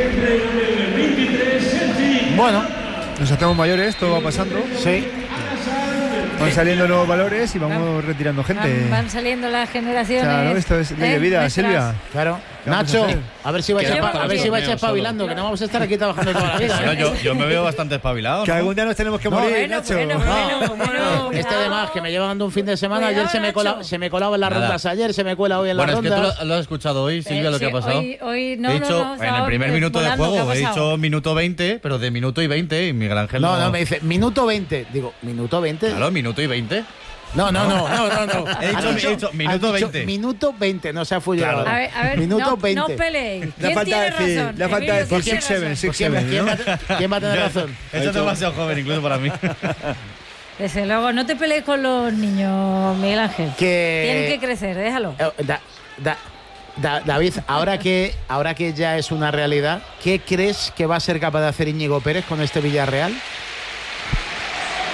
Bueno, nos hacemos mayores, todo va pasando. Sí. Van saliendo nuevos valores y vamos retirando gente. Van saliendo las generaciones. Claro, esto es ley de vida, Silvia. Claro. Nacho, a ver si vais espabilando, que no vamos a estar aquí trabajando toda la vida. Bueno, yo me veo bastante espabilado. Que algún día nos tenemos que morir, Nacho. Este además que me lleva dando un fin de semana. Ayer se me colaba en las rondas. Ayer se me cuela hoy en las rondas. Bueno, es que tú lo has escuchado hoy, Silvia, lo que ha pasado. Hoy no. He dicho, en el primer minuto de juego, he dicho minuto 20, pero de minuto y 20, y Miguel Ángel no, me dice minuto 20. Digo, ¿minuto 20? Claro, minuto y 20. No. He dicho minuto 20. Minuto 20, no se ha fullado. A ver, minuto 20. No peleéis. La falta de decir 6-7. ¿Quién va a tener razón? Esto es demasiado joven incluso para mí. Desde luego, no te pelees con los niños, Miguel Ángel. Tienen que crecer, déjalo. David, ahora que ya es una realidad, ¿qué crees que va a ser capaz de hacer Íñigo Pérez con este Villarreal?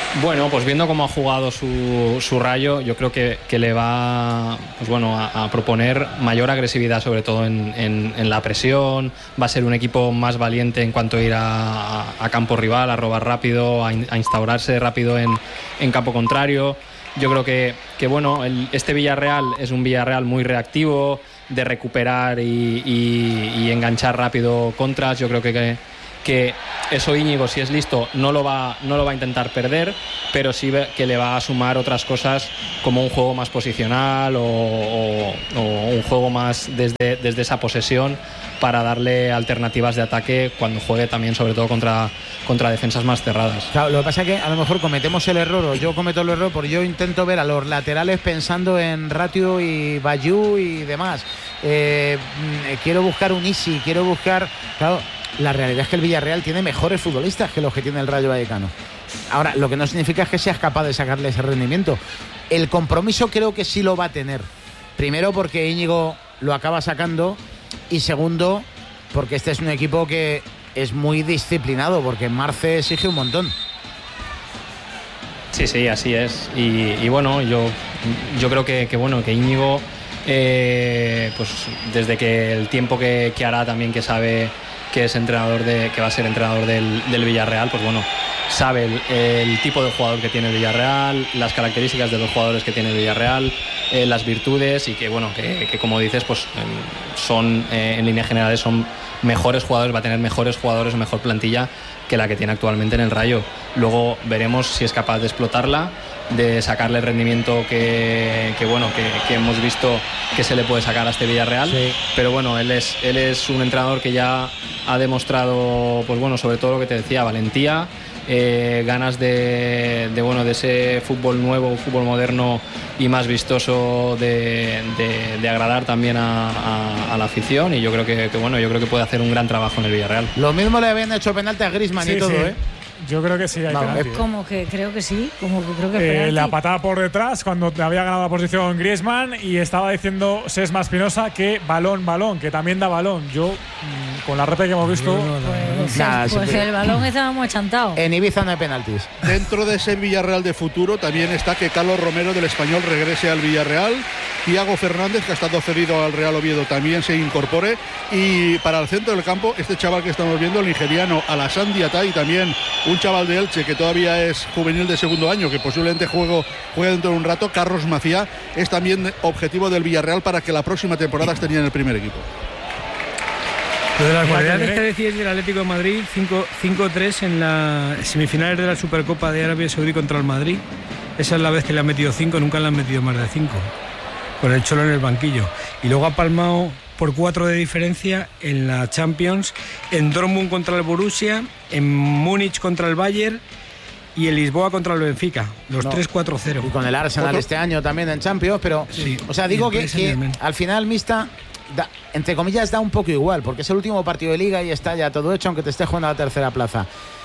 Bueno, pues viendo cómo ha jugado su Rayo, yo creo que le va, pues bueno, a proponer mayor agresividad, sobre todo en la presión. Va a ser un equipo más valiente en cuanto a ir a campo rival, a robar rápido, a instaurarse rápido en campo contrario. Yo creo que bueno, este Villarreal es un Villarreal muy reactivo, de recuperar y enganchar rápido contras. Yo creo que eso Íñigo, si es listo, no lo va a intentar perder, pero sí que le va a sumar otras cosas como un juego más posicional o un juego más desde esa posesión, para darle alternativas de ataque cuando juegue también, sobre todo contra defensas más cerradas. Claro, lo que pasa es que a lo mejor cometemos el error, o yo cometo el error, porque yo intento ver a los laterales pensando en Ratio y Bayú y demás. Quiero buscar un Isi, quiero buscar... Claro, la realidad es que el Villarreal tiene mejores futbolistas que los que tiene el Rayo Vallecano. Ahora, lo que no significa es que seas capaz de sacarle ese rendimiento. El compromiso creo que sí lo va a tener. Primero porque Íñigo lo acaba sacando, y segundo porque este es un equipo que es muy disciplinado, porque Marce exige un montón. Sí, así es. Y bueno, yo creo que Íñigo, pues desde que el tiempo que hará también, que sabe que es entrenador que va a ser entrenador del Villarreal, pues bueno, sabe el tipo de jugador que tiene el Villarreal, las características de los jugadores que tiene el Villarreal, las virtudes, y que bueno, que como dices, pues son en líneas generales son mejores jugadores, va a tener mejores jugadores o mejor plantilla que la que tiene actualmente en el Rayo. Luego veremos si es capaz de explotarla, de sacarle el rendimiento que hemos visto que se le puede sacar a este Villarreal. Sí. Pero bueno, él es un entrenador que ya ha demostrado, pues bueno, sobre todo lo que te decía, valentía, ganas de ese fútbol nuevo, fútbol moderno y más vistoso, de agradar también a la afición, y yo creo que puede hacer un gran trabajo en el Villarreal. Lo mismo le habían hecho penalti a Griezmann, sí, y todo, ¿eh? Yo creo que sí, hay penalti. Como que creo que sí, como que creo que penalti. La patada por detrás cuando había ganado la posición Griezmann, y estaba diciendo Sesma Espinosa que balón, que también da balón. Yo, con la repe que hemos visto… Pues el balón estaba muy achantado. En Ibiza no hay penaltis. Dentro de ese Villarreal de futuro también está que Carlos Romero del Español regrese al Villarreal, Thiago Fernández, que ha estado cedido al Real Oviedo, también se incorpore, y para el centro del campo este chaval que estamos viendo, el nigeriano Alassane Diatta, y también un chaval de Elche que todavía es juvenil de segundo año, que posiblemente juegue dentro de un rato, Carlos Macía, es también objetivo del Villarreal para que la próxima temporada esté en el primer equipo. Lo de las cualidades que decías del Atlético de Madrid, 5-3 en las semifinales de la Supercopa de Arabia Saudí contra el Madrid. Esa es la vez que le han metido 5, nunca le han metido más de 5, con el Cholo en el banquillo. Y luego ha palmado por 4 de diferencia en la Champions, en Dortmund contra el Borussia, en Múnich contra el Bayern y en Lisboa contra el Benfica, los 3-4-0. Y con el Arsenal este año también en Champions, pero sí, o sea, digo que al final Mista, entre comillas, da un poco igual, porque es el último partido de Liga y está ya todo hecho, aunque te esté jugando a la tercera plaza.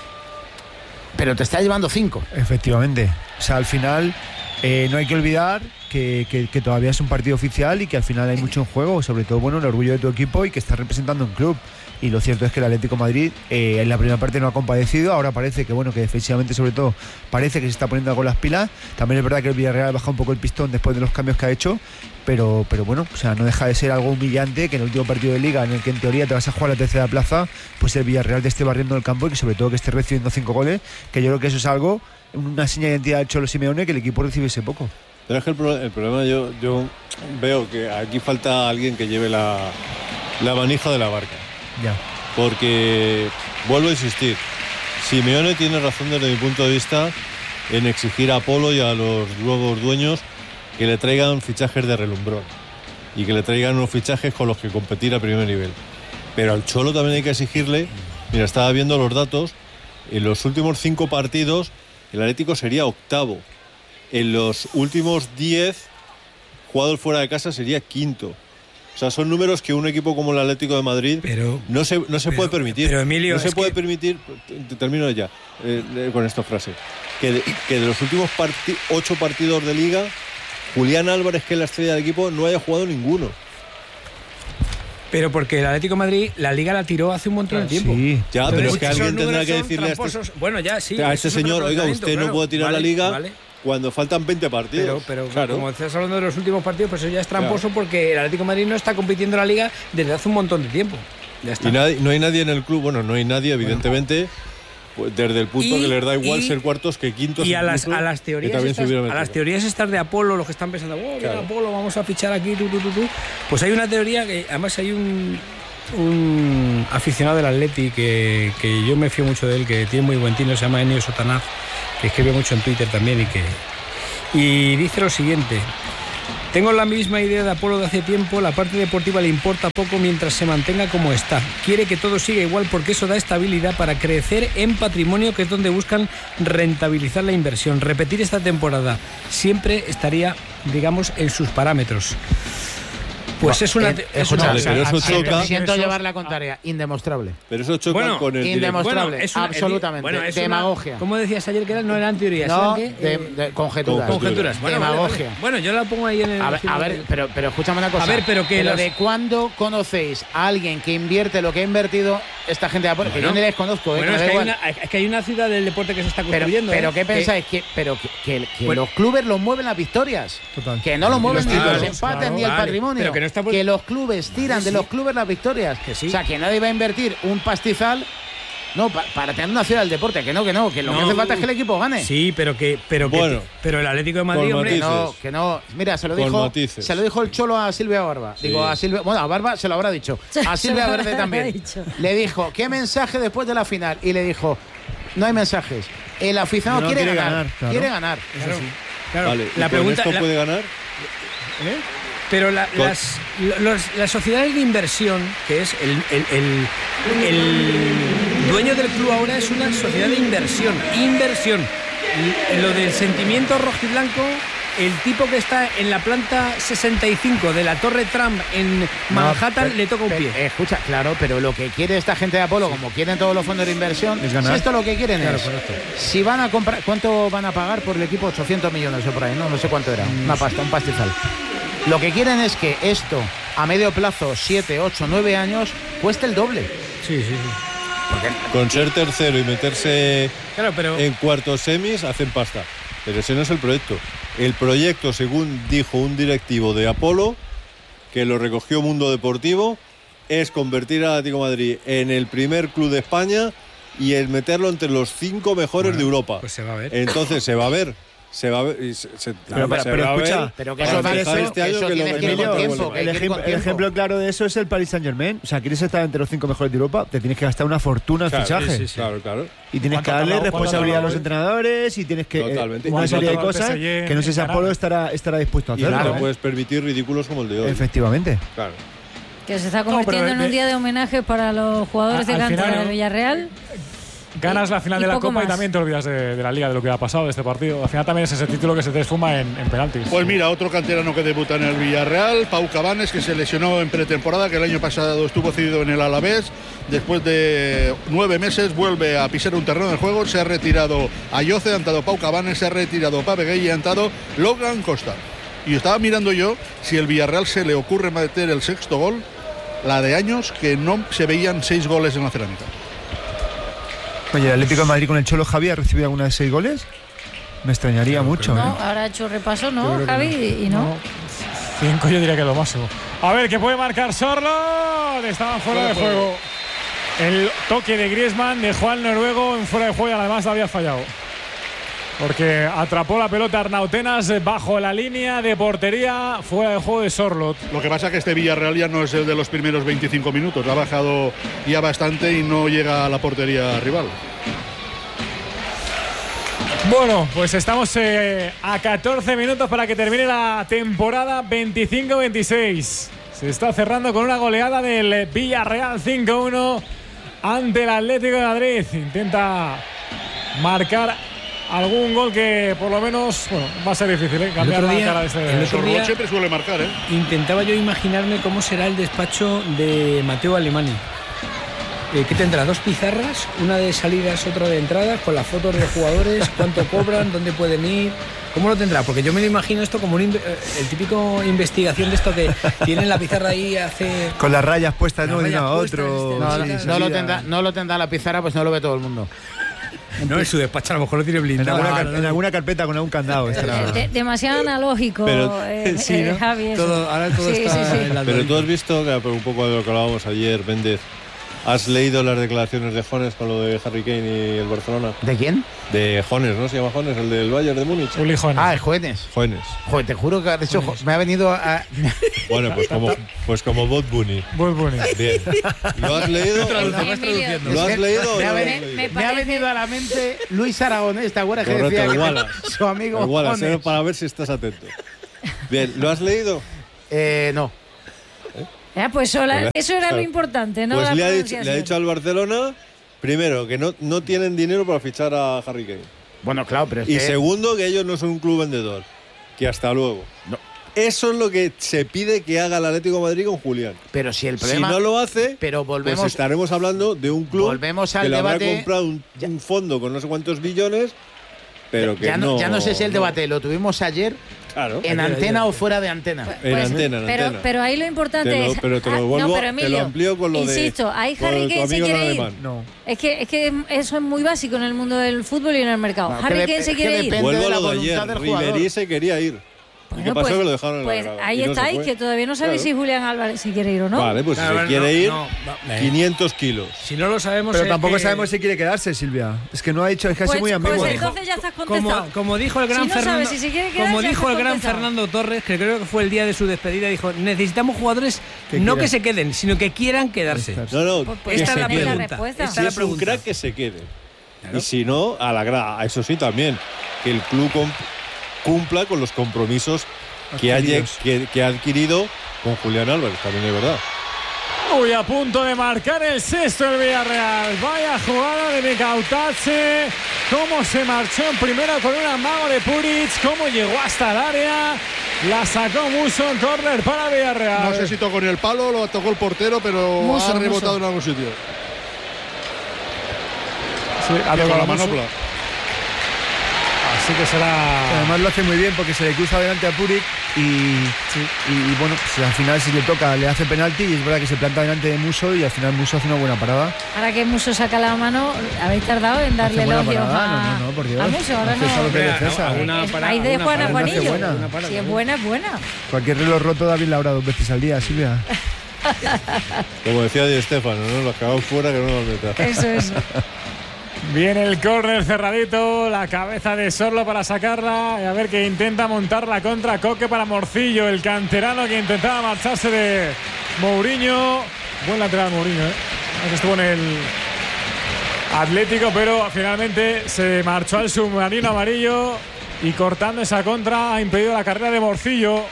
Pero te está llevando 5. Efectivamente. O sea, al final no hay que olvidar que todavía es un partido oficial y que al final hay mucho en juego, sobre todo el orgullo de tu equipo y que estás representando un club. Y lo cierto es que el Atlético de Madrid en la primera parte no ha compadecido. Ahora parece que que defensivamente, sobre todo, parece que se está poniendo con las pilas. También es verdad que el Villarreal baja un poco el pistón después de los cambios que ha hecho, pero bueno, o sea, no deja de ser algo humillante que en el último partido de Liga, en el que en teoría te vas a jugar la tercera plaza, pues el Villarreal te esté barriendo el campo y que sobre todo que esté recibiendo 5 goles, que yo creo que eso es algo, una señal de identidad del Cholo Simeone, que el equipo recibiese poco. Pero es que el problema, yo veo que aquí falta alguien que lleve la manija de la barca. Ya. Porque, vuelvo a insistir, Simeone tiene razón desde mi punto de vista en exigir a Polo y a los nuevos dueños que le traigan fichajes de relumbrón y que le traigan unos fichajes con los que competir a primer nivel. Pero al Cholo también hay que exigirle, mira, estaba viendo los datos, en los últimos 5 partidos el Atlético sería octavo, en los últimos 10 jugados fuera de casa sería quinto. O sea, son números que un equipo como el Atlético de Madrid no se puede permitir. Pero Emilio, no se puede permitir, termino ya con esta frase, que de los últimos 8 partidos de Liga, Julián Álvarez, que es la estrella del equipo, no haya jugado ninguno. Pero porque el Atlético de Madrid, la Liga la tiró hace un montón de tiempo. Sí. Ya, entonces, pero es que alguien tendrá que son decirle bueno, ya sí. a este señor, oiga, usted no puede tirar la Liga cuando faltan 20 partidos. Pero como estás hablando de los últimos partidos, pues eso ya es tramposo porque el Atlético de Madrid no está compitiendo en la Liga desde hace un montón de tiempo. Ya está. Y no hay nadie en el club, bueno, no hay nadie, evidentemente. Pues desde el punto que les da igual ser cuartos que quintos. Y a las teorías estas de Apolo, los que están pensando, mira, Apolo, vamos a fichar aquí, pues hay una teoría que además hay un aficionado del Atleti que yo me fío mucho de él, que tiene muy buen tino, se llama Ennio Sotanaz, que escribe mucho en Twitter también y dice lo siguiente: tengo la misma idea de Apolo de hace tiempo, la parte deportiva le importa poco mientras se mantenga como está. Quiere que todo siga igual porque eso da estabilidad para crecer en patrimonio, que es donde buscan rentabilizar la inversión. Repetir esta temporada siempre estaría, digamos, en sus parámetros. Pues es una... siento llevar la contraria. Indemostrable. Pero eso choca con el... Indemostrable, absolutamente. Demagogia. Como decías ayer, que no eran teorías. No, eran conjeturas. Demagogia. Bueno, yo la pongo ahí en el... A ver, pero escúchame una cosa. A ver, pero que... ¿de cuándo conocéis a alguien que invierte lo que ha invertido esta gente de Apolo? Que yo ni les conozco. Bueno, es que hay una ciudad del deporte que se está construyendo. Pero ¿qué pensáis? Que los clubes los mueven las victorias. Total. Que no lo mueven ni los empates ni el patrimonio. Que los clubes tiran de los clubes las victorias. O sea, que nadie va a invertir un pastizal para tener una ciudad del deporte. Que lo que hace falta es que el equipo gane. Sí, pero el Atlético de Madrid, hombre, que no. Mira, se lo dijo el Cholo a Silvia Barba. Sí. Digo, a Barba se lo habrá dicho. A Silvia Verde también. Le dijo, ¿qué mensaje después de la final? Y le dijo, no hay mensajes. El aficionado quiere ganar. Claro. Quiere ganar. Claro. Vale, la pregunta, ¿esto puede ganar? Pero las sociedades de inversión, que es el dueño del club ahora, es una sociedad de inversión. Lo del sentimiento rojiblanco, el tipo que está en la planta 65 de la Torre Trump en Manhattan le toca un pie. Escucha, claro, pero lo que quiere esta gente de Apolo, como quieren todos los fondos de inversión, es ganar. Si esto lo que quieren es, si van a comprar, ¿cuánto van a pagar por el equipo? 800 millones o por ahí, no sé cuánto era, una pasta, un pastizal. Lo que quieren es que esto, a medio plazo, 7, 8, 9 años, cueste el doble. Sí. Con ser tercero y meterse en cuartos semis, hacen pasta. Pero ese no es el proyecto. El proyecto, según dijo un directivo de Apolo, que lo recogió Mundo Deportivo, es convertir al Atlético de Madrid en el primer club de España y el meterlo entre los 5 mejores de Europa. Pues se va a ver. Entonces se va a ver. Pero escucha, pero que eso tiene que ir con tiempo. El ejemplo claro de eso es el Paris Saint-Germain. O sea, quieres estar entre los 5 mejores de Europa, te tienes que gastar una fortuna en fichajes. Sí. Claro. Y tienes que darle responsabilidad a los entrenadores y tienes que una serie de cosas que no sé si Apolo estará dispuesto a hacer. Y no puedes permitir ridículos como el de hoy. Efectivamente. Claro. Que se está convirtiendo en un día de homenaje para los jugadores de cantera del Villarreal. Ganas la final de la Copa más. Y también te olvidas de la Liga, de lo que ha pasado de este partido. Al final también es ese título que se te esfuma en penaltis. Pues mira, otro canterano que debuta en el Villarreal, Pau Cabanes, que se lesionó en pretemporada, que el año pasado estuvo cedido en el Alavés. Después de 9 meses vuelve a pisar un terreno de juego. Se ha retirado Ayoce, ha entrado Pau Cabanes, se ha retirado Pape y ha entrado Logan Costa. Y estaba mirando yo si el Villarreal se le ocurre meter el sexto gol, la de años que no se veían 6 goles en la cerámica. Oye, ¿el Atlético de Madrid con el Cholo Javi ha recibido alguna de 6 goles? Me extrañaría mucho. No, ahora ha hecho repaso, ¿no, Javi? Y no. 5 yo diría que es lo máximo. A ver, ¿qué puede marcar Sorloth? Estaba fuera de juego. El toque de Griezmann dejó al noruego en fuera de juego y además había fallado. Porque atrapó la pelota Arnautenas bajo la línea de portería, fuera de juego de Sorloth. Lo que pasa es que este Villarreal ya no es el de los primeros 25 minutos, ha bajado ya bastante y no llega a la portería rival. Bueno, pues estamos a 14 minutos para que termine la temporada 25-26. Se está cerrando con una goleada del Villarreal 5-1 ante el Atlético de Madrid. Intenta marcar algún gol que por lo menos va a ser difícil, cambiar la cara de este. Sorloth siempre suele marcar, Intentaba yo imaginarme cómo será el despacho de Matteo Alemany. ¿qué tendrá? ¿2 pizarras? Una de salidas, otra de entradas, con las fotos de los jugadores, cuánto cobran, dónde pueden ir. ¿Cómo lo tendrá? Porque yo me lo imagino esto como el típico investigación de esto que tienen la pizarra ahí hace... Con las rayas puestas, ¿no? De uno a otro. No lo tendrá la pizarra, pues no lo ve todo el mundo. No, en su despacho a lo mejor lo tiene blindado. En alguna carpeta con algún candado. Demasiado analógico, sí, ¿no? Javi. Ahora todo está en la... Pero tú has visto, que un poco de lo que hablábamos ayer, Méndez, ¿has leído las declaraciones de Jones con lo de Harry Kane y el Barcelona? ¿De quién? De Jones, ¿no? Se llama Jones, el del Bayern de Múnich. Uli Jones. Ah, el Jones. Joder, te juro que de hecho me ha venido a... Bueno, pues como Bob Bunny. Bob Bunny. Bien. ¿Lo has leído? ¿Lo has leído? Me ha venido a la mente Luis Aragonés, ¿te acuerdas que decía que su amigo Jones? Para ver si estás atento. Bien, ¿lo has leído? No. Pues eso era lo importante, ¿no? Pues le ha dicho al Barcelona, primero, que no tienen dinero para fichar a Harry Kane. Bueno, claro, pero y segundo, que ellos no son un club vendedor. Que hasta luego. No. Eso es lo que se pide que haga el Atlético de Madrid con Julián. Pero si el problema... Si no lo hace, pero volvemos, pues estaremos hablando de un club que le habrá debate, comprado un fondo con no sé cuántos billones, pero que ya no sé si el debate lo tuvimos ayer. Claro. ¿En antena o fuera de antena? En antena. Pero ahí lo importante es... Pero te lo vuelvo, pero Emilio, te lo amplío con lo insisto, de... ahí Harry Kane se quiere ir. No. Es que eso es muy básico en el mundo del fútbol y en el mercado. No, Harry Kane se quiere ir. Vuelvo a lo de ayer. Ribéry se quería ir. ¿Y qué pasó? Que lo dejaron en la grada. Ahí estáis, que todavía no sabéis si Julián Álvarez se quiere ir o no. Vale, pues si se quiere ir, 500 kilos. Si no lo sabemos... Pero tampoco sabemos si quiere quedarse, Silvia. Es que no ha dicho, es casi muy ambiguo. Pues entonces ya estás contestado. Como dijo el gran Fernando Torres, que creo que fue el día de su despedida, dijo, necesitamos jugadores que se queden, sino que quieran quedarse. No, esta es la respuesta. Si es un crack, que se quede. Claro. Y si no, a la grada. Eso sí, también, que el club cumpla con los compromisos que ha adquirido con Julián Álvarez, también es verdad. Uy, a punto de marcar el sexto el Villarreal. Vaya jugada de Micautache. Cómo se marchó en primero con un amago de Puric. Cómo llegó hasta el área. La sacó Musso en córner para Villarreal. No sé si tocó en el palo, lo tocó el portero, pero ha rebotado en algún sitio. Sí, ha tocado la manopla. Así que será... Además lo hace muy bien porque se le cruza delante a Puric y bueno, pues al final si le toca le hace penalti y es verdad que se planta delante de Musso y al final Musso hace una buena parada. Ahora que Musso saca la mano, habéis tardado en darle elogios a Musso. Ahora no. Ahí de Juana Juanillo. Si es buena, es buena. Cualquier reloj roto da bien la hora 2 veces al día, Silvia. Como decía Di Stéfano, ¿no? Los cagados fuera que no los meta. Eso. Viene el córner cerradito, la cabeza de Sorlo para sacarla y a ver que intenta montar la contra. Coque para Morcillo, el canterano que intentaba marcharse de Mourinho. Buen lateral Mourinho, estuvo en el Atlético, pero finalmente se marchó al submarino amarillo y cortando esa contra ha impedido la carrera de Morcillo.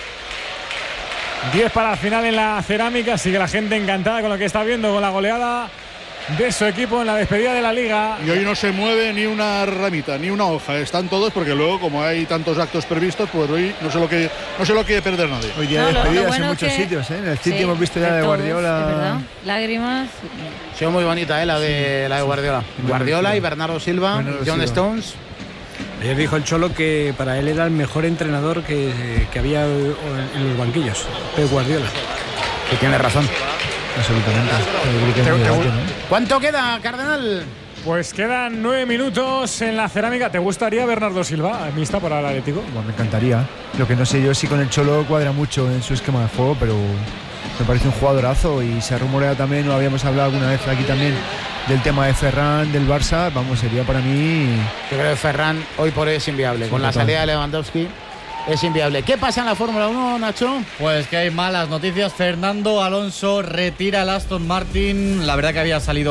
10 para el final en la Cerámica, sigue la gente encantada con lo que está viendo, con la goleada de su equipo en la despedida de la Liga. Y hoy no se mueve ni una ramita, ni una hoja. Están todos porque luego, como hay tantos actos previstos, pues hoy no se lo quiere perder nadie. Hoy día despedidas en muchos sitios, En el sitio hemos visto ya de Guardiola. Es verdad. Lágrimas. Ha sido muy bonita, la de Guardiola. Guardiola y Bernardo Silva, John Stones. Ayer dijo el Cholo que para él era el mejor entrenador que había en los banquillos, Pep Guardiola. Que tiene razón. Absolutamente. ¿Cuánto queda, Cardenal? Pues quedan 9 minutos en la Cerámica. ¿Te gustaría Bernardo Silva, mixta para el Atlético? Bueno, me encantaría. Lo que no sé yo si con el Cholo cuadra mucho en su esquema de juego, pero me parece un jugadorazo y se ha rumoreado también, lo habíamos hablado alguna vez aquí también, del tema de Ferran, del Barça. Vamos, sería para mí... Yo creo que Ferran hoy por hoy es inviable. Con la salida de Lewandowski es inviable. ¿Qué pasa en la Fórmula 1, Nacho? Pues que hay malas noticias. Fernando Alonso retira el Aston Martin. La verdad que había salido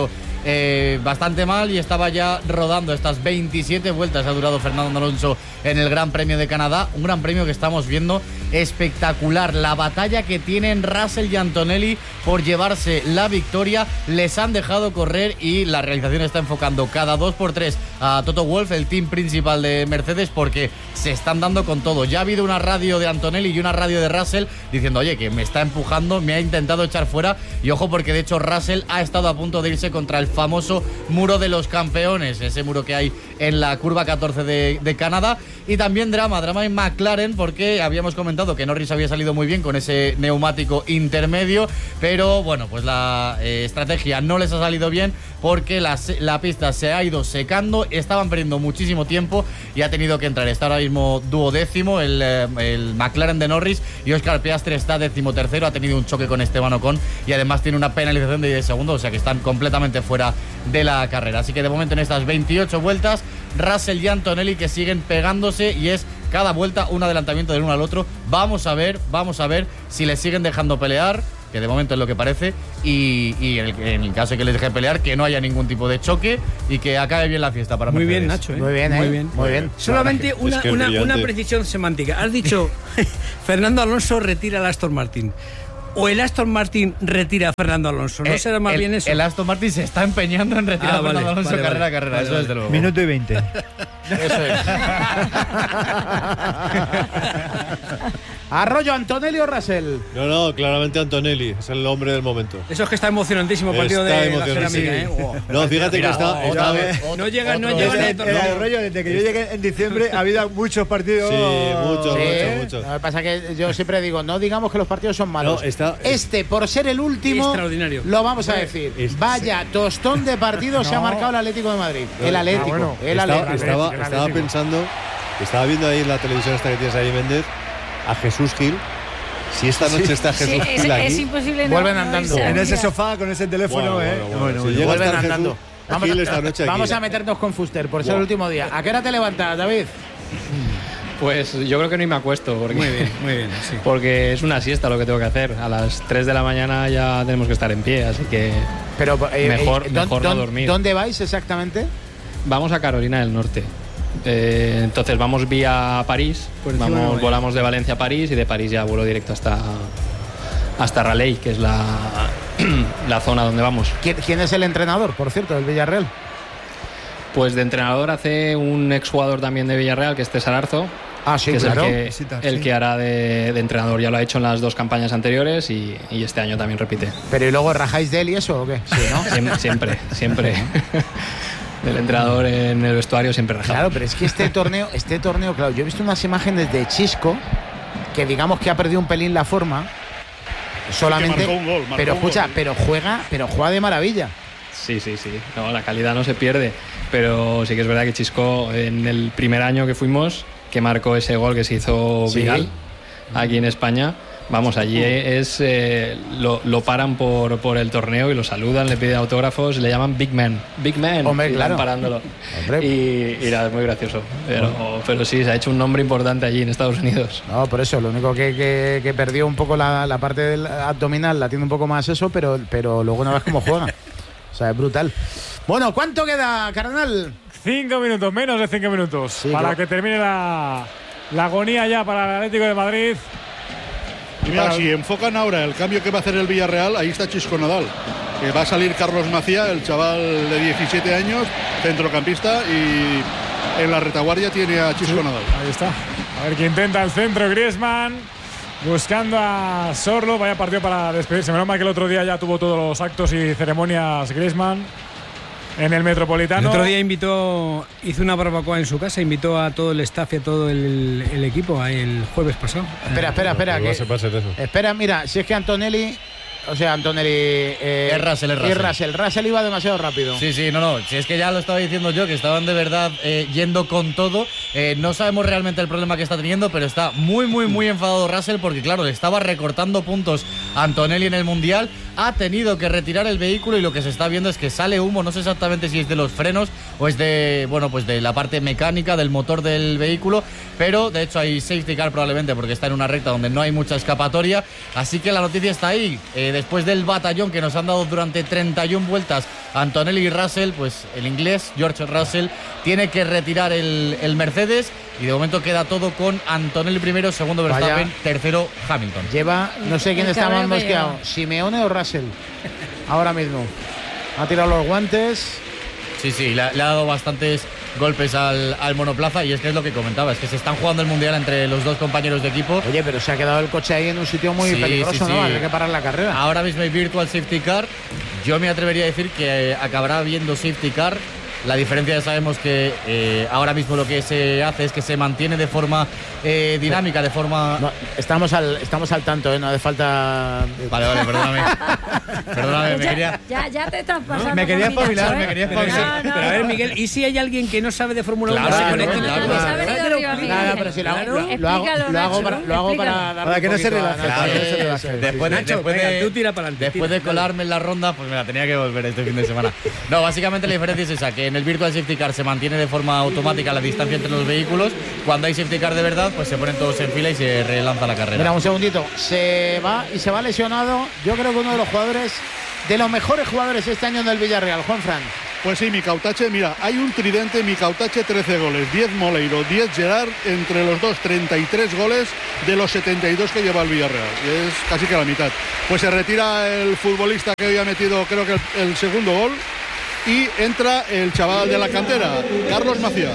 bastante mal y estaba ya rodando. Estas 27 vueltas ha durado Fernando Alonso en el Gran Premio de Canadá. Un Gran Premio que estamos viendo espectacular. La batalla que tienen Russell y Antonelli por llevarse la victoria. Les han dejado correr y la realización está enfocando cada 2x3 a Toto Wolff, el team principal de Mercedes, porque se están dando con todo. Ya ha habido una radio de Antonelli y una radio de Russell diciendo, oye, que me está empujando, me ha intentado echar fuera. Y ojo, porque de hecho Russell ha estado a punto de irse contra el famoso muro de los campeones, ese muro que hay en la curva 14 de Canadá. Y también drama en McLaren, porque habíamos comentado que Norris había salido muy bien con ese neumático intermedio, pero bueno, pues la estrategia no les ha salido bien porque la pista se ha ido secando, estaban perdiendo muchísimo tiempo y ha tenido que entrar. Está ahora mismo duodécimo el McLaren de Norris y Oscar Piastri está 13º, ha tenido un choque con Esteban Ocon y además tiene una penalización de 10 segundos, o sea que están completamente fuera de la carrera. Así que de momento en estas 28 vueltas, Russell y Antonelli que siguen pegándose y es cada vuelta un adelantamiento del uno al otro. Vamos a ver si les siguen dejando pelear, que de momento es lo que parece, y en el caso de que les deje pelear, que no haya ningún tipo de choque y que acabe bien la fiesta para Muy Mercedes. Bien, Nacho. Muy bien. Solamente una precisión semántica. Has dicho Fernando Alonso retira al Aston Martin. ¿O el Aston Martin retira a Fernando Alonso? ¿No será más bien eso? El Aston Martin se está empeñando en retirar a Fernando Alonso carrera a carrera, eso desde luego. Minuto y 20. Eso es. ¿Arroyo Antonelli o Russell? No, claramente Antonelli, es el hombre del momento. Eso es que está emocionantísimo el partido de la cerámica, ¿eh? No, fíjate que está no llega el rollo, desde que yo llegué en diciembre ha habido muchos partidos. Sí, muchos. Lo que pasa es que yo siempre digo, no digamos que los partidos son malos. Por ser el último, extraordinario. Lo vamos a decir. Vaya tostón de partido se ha marcado el Atlético de Madrid. El Atlético. Estaba pensando, estaba viendo ahí en la televisión esta que tienes ahí, Méndez, a Jesús Gil. Si esta noche está Jesús Gil aquí, es imposible. Vuelven andando. En ese sofá con ese teléfono, Vuelven andando. Vamos a meternos con Fuster por ser el último día. ¿A qué hora te levantas, David? Pues yo creo que ni me acuesto. Porque, muy bien. Sí. Porque es una siesta lo que tengo que hacer. A las 3 de la mañana ya tenemos que estar en pie, así que pero, mejor no dormir. ¿Dónde vais exactamente? Vamos a Carolina del Norte. Entonces vamos vía París, volamos de Valencia a París y de París ya vuelo directo hasta Raleigh, que es la zona donde vamos. ¿Quién es el entrenador, por cierto, del Villarreal? Pues de entrenador hace un exjugador también de Villarreal, que es César Arzo. Ah, sí, que claro. Es el que hará de entrenador. Ya lo ha hecho en las 2 campañas anteriores y este año también repite. ¿Pero y luego rajáis de él y eso o qué? Sí, ¿no? Siempre. El entrenador en el vestuario siempre rajado. Claro, pero es que este torneo, claro, yo he visto unas imágenes de Chisco, que digamos que ha perdido un pelín la forma, solamente, pero juega de maravilla. Sí. No, la calidad no se pierde, pero sí que es verdad que Chisco en el primer año que fuimos, que marcó ese gol que se hizo viral aquí en España. Vamos, allí lo paran por el torneo y lo saludan, le piden autógrafos, le llaman Big Man. Hombre, claro. Parándolo. Y nada, es muy gracioso. Pero sí, se ha hecho un nombre importante allí en Estados Unidos. No, por eso, lo único que perdió un poco la parte del abdominal, la tiene un poco más eso, pero luego no ves cómo juega. O sea, es brutal. Bueno, ¿cuánto queda, carnal? 5 minutos, menos de 5 minutos. Sí, para que termine la agonía ya para el Atlético de Madrid. Y mira, si enfocan ahora el cambio que va a hacer el Villarreal, ahí está Chisco Nadal. Que va a salir Carlos Macía, el chaval de 17 años, centrocampista, y en la retaguardia tiene a Chisco Nadal. Ahí está. A ver que intenta el centro Griezmann, buscando a Sorlo. Vaya partido para despedirse. Menos mal que el otro día ya tuvo todos los actos y ceremonias Griezmann en el Metropolitano. El otro día hizo una barbacoa en su casa, invitó a todo el staff y a todo el equipo el jueves pasado. Espera, mira, si es que Antonelli es Russell iba demasiado rápido. Sí, no, si es que ya lo estaba diciendo yo, que estaban de verdad yendo con todo. No sabemos realmente el problema que está teniendo, pero está muy enfadado Russell porque, claro, le estaba recortando puntos Antonelli en el Mundial. Ha tenido que retirar el vehículo y lo que se está viendo es que sale humo. No sé exactamente si es de los frenos o es de, bueno, pues de la parte mecánica del motor del vehículo, pero de hecho hay safety car probablemente porque está en una recta donde no hay mucha escapatoria. Así que la noticia está ahí. Después del batallón que nos han dado durante 31 vueltas Antonelli y Russell, pues el inglés George Russell tiene que retirar el Mercedes. Y de momento queda todo con Antonelli primero, segundo Verstappen, tercero Hamilton. Lleva, no sé quién está más mosqueado, Simeone o Russell. Ahora mismo. Ha tirado los guantes. Sí, le ha dado bastantes golpes al monoplaza y es que es lo que comentaba, es que se están jugando el Mundial entre los dos compañeros de equipo. Oye, pero se ha quedado el coche ahí en un sitio muy peligroso, ¿no? Hay que parar la carrera. Ahora mismo hay virtual safety car. Yo me atrevería a decir que acabará habiendo safety car. La diferencia ya sabemos que ahora mismo lo que se hace es que se mantiene de forma dinámica, de forma... No, estamos al tanto, no hace falta... Vale, perdóname, me quería... Ya te estás pasando. Me quería espabilar, Pero a ver, Miguel, ¿y si hay alguien que no sabe de Fórmula 1? Nada, pero si lo hago para que no se relaje. Después de colarme en la ronda, pues me la tenía que volver este fin de semana. No, básicamente la diferencia es esa, que en el Virtual Safety Car se mantiene de forma automática la distancia entre los vehículos. Cuando hay Safety Car de verdad, pues se ponen todos en fila y se relanza la carrera. Mira, un segundito, se va lesionado, yo creo que uno de los jugadores, de los mejores jugadores este año del Villarreal, Juanfran. Pues sí, Micautache, mira, hay un tridente, Micautache 13 goles, 10 Moleiro, 10 Gerard, entre los dos 33 goles de los 72 que lleva el Villarreal, y es casi que la mitad. Pues se retira el futbolista que había metido, creo que el segundo gol, y entra el chaval de la cantera, Carlos Macía.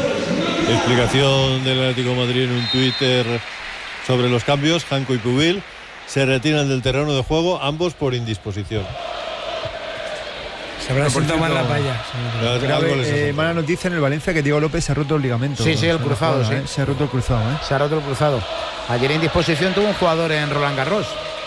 Explicación del Atlético de Madrid en un Twitter sobre los cambios. Janko y Pubil se retiran del terreno de juego, ambos por indisposición. Se habrá sentado mal la palla. Mala noticia en el Valencia que Diego López se ha roto el ligamento. Sí, el cruzado, sí. Se ha roto el cruzado. Se ha roto el cruzado. Ayer en disposición tuvo un jugador en Roland Garros.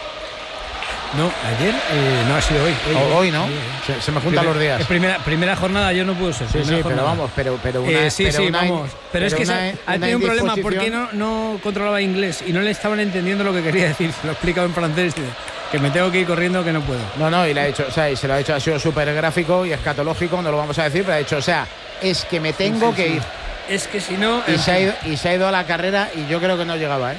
No, ayer no ha sido hoy. Hoy no. Se me juntan los días. Primera jornada yo no puedo ser. Sí, pero vamos, pero una, vamos. Pero es que ha tenido un problema porque no controlaba inglés y no le estaban entendiendo lo que quería decir. Se lo he explicado en francés, que me tengo que ir corriendo, que no puedo. No, y le ha hecho, y se lo ha hecho, ha sido súper gráfico y escatológico, no lo vamos a decir, pero ha dicho, es que me tengo que ir. Es que si no... Y se ha ido a la carrera y yo creo que no llegaba,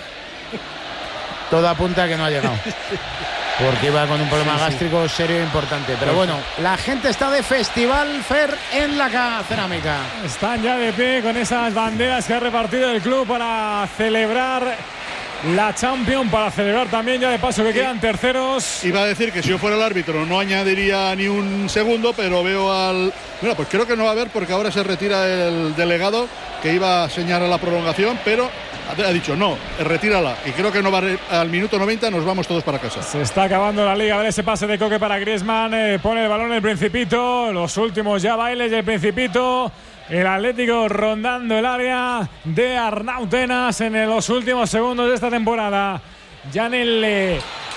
Todo apunta a que no ha llegado. Porque iba con un problema gástrico serio e importante. Pero bueno, la gente está de festival, Fer, en la cerámica. Están ya de pie con esas banderas que ha repartido el club para celebrar la Champions, para celebrar también ya de paso que quedan terceros. Iba a decir que si yo fuera el árbitro no añadiría ni un segundo, pero veo al... Bueno, pues creo que no va a haber porque ahora se retira el delegado que iba a señalar la prolongación, pero ha dicho no, retírala. Y creo que no va al minuto 90, nos vamos todos para casa. Se está acabando la liga. A ver ese pase de Coque para Griezmann. Pone el balón el Principito. Los últimos ya bailes del Principito. El Atlético rondando el área de Arnau Tenas en los últimos segundos de esta temporada. Ya en el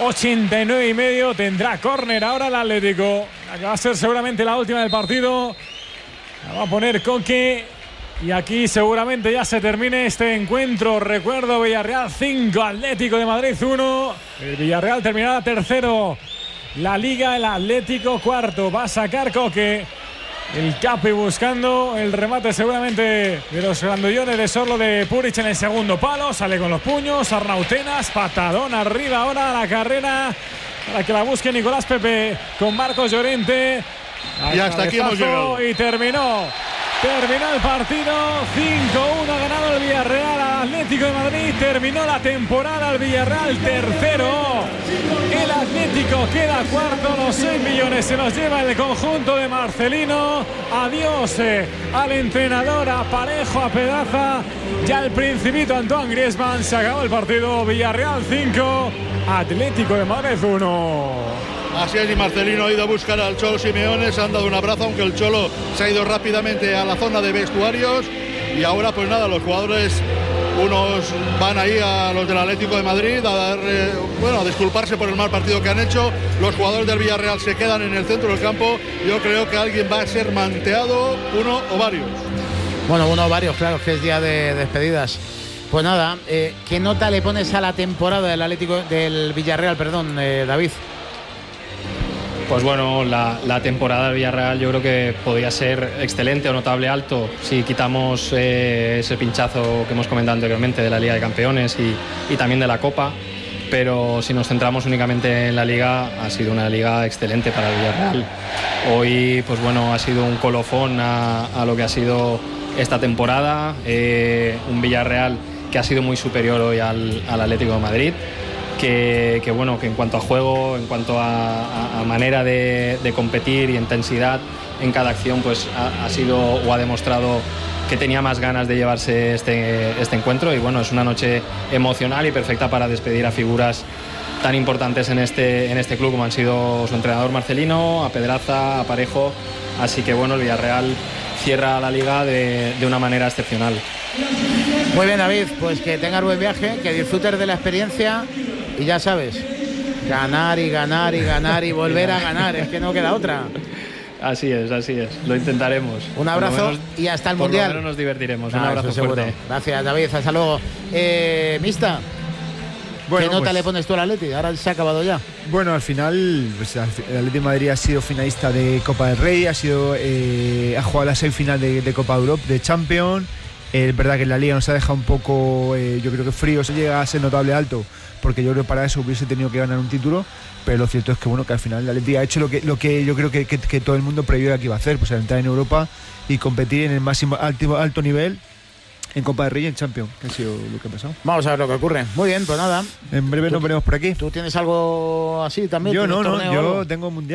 89,5 tendrá córner ahora el Atlético. La que va a ser seguramente la última del partido. La va a poner Coque. Y aquí seguramente ya se termine este encuentro. Recuerdo, Villarreal 5, Atlético de Madrid 1. El Villarreal terminará tercero. La Liga, el Atlético cuarto. Va a sacar Coque. El Capi buscando el remate seguramente de los grandullones de Sorlo de Puric en el segundo palo. Sale con los puños. Arnau Tenas, patadón arriba ahora a la carrera para que la busque Nicolás Pepe con Marcos Llorente. Y hasta aquí hemos llegado. Y terminó el partido. 5-1 ha ganado el Villarreal al Atlético de Madrid. Terminó la temporada el Villarreal tercero. El Atlético queda cuarto. Los 6 millones se los lleva el conjunto de Marcelino. Adiós al entrenador, a Parejo, a Pedaza y al Principito Antoine Griezmann. Se acabó el partido. Villarreal 5, Atlético de Madrid 1. Así es, y Marcelino ha ido a buscar al Cholo Simeone, se han dado un abrazo, aunque el Cholo se ha ido rápidamente a la zona de vestuarios. Y ahora pues nada, los jugadores, unos van ahí a los del Atlético de Madrid a dar, a disculparse por el mal partido que han hecho. Los jugadores del Villarreal se quedan en el centro del campo. Yo creo que alguien va a ser manteado, uno o varios. Bueno, uno o varios, claro, que es día de despedidas. Pues nada, ¿qué nota le pones a la temporada del Atlético del Villarreal, David? Pues bueno, la temporada del Villarreal yo creo que podría ser excelente o notable alto si quitamos ese pinchazo que hemos comentado anteriormente de la Liga de Campeones y también de la Copa, pero si nos centramos únicamente en la Liga, ha sido una Liga excelente para el Villarreal. Hoy, pues bueno, ha sido un colofón a lo que ha sido esta temporada, un Villarreal que ha sido muy superior hoy al Atlético de Madrid. Que bueno, que en cuanto a juego, en cuanto a manera de competir y intensidad en cada acción, pues ha sido o ha demostrado que tenía más ganas de llevarse este encuentro. Y bueno, es una noche emocional y perfecta para despedir a figuras tan importantes en este club como han sido su entrenador Marcelino, a Pedraza, a Parejo. Así que bueno, el Villarreal cierra la Liga de una manera excepcional. Muy bien, David, pues que tengas buen viaje, que disfrutes de la experiencia. Y ya sabes, ganar y ganar y ganar y volver a ganar, es que no queda otra. Así es, lo intentaremos. Un abrazo y hasta el Mundial. Por lo menos nos divertiremos. Un abrazo fuerte. Gracias, David, hasta luego. Mista, ¿qué nota le pones tú al Atleti? Ahora se ha acabado ya. Bueno, al final, pues, el Atlético de Madrid ha sido finalista de Copa del Rey, ha jugado la semifinal de Copa de Europa, de Champions. Es verdad que en la Liga nos ha dejado un poco, yo creo que frío, se llega a ser notable alto, porque yo creo que para eso hubiese tenido que ganar un título, pero lo cierto es que bueno, que al final el Atleti ha hecho lo que yo creo que todo el mundo previó que iba a hacer, pues entrar en Europa y competir en el máximo alto nivel en Copa del Rey y en Champions, que ha sido lo que ha pasado. Vamos a ver lo que ocurre. Muy bien, pues nada. En breve nos veremos por aquí. ¿Tú tienes algo así también? Yo no, yo tengo Mundial.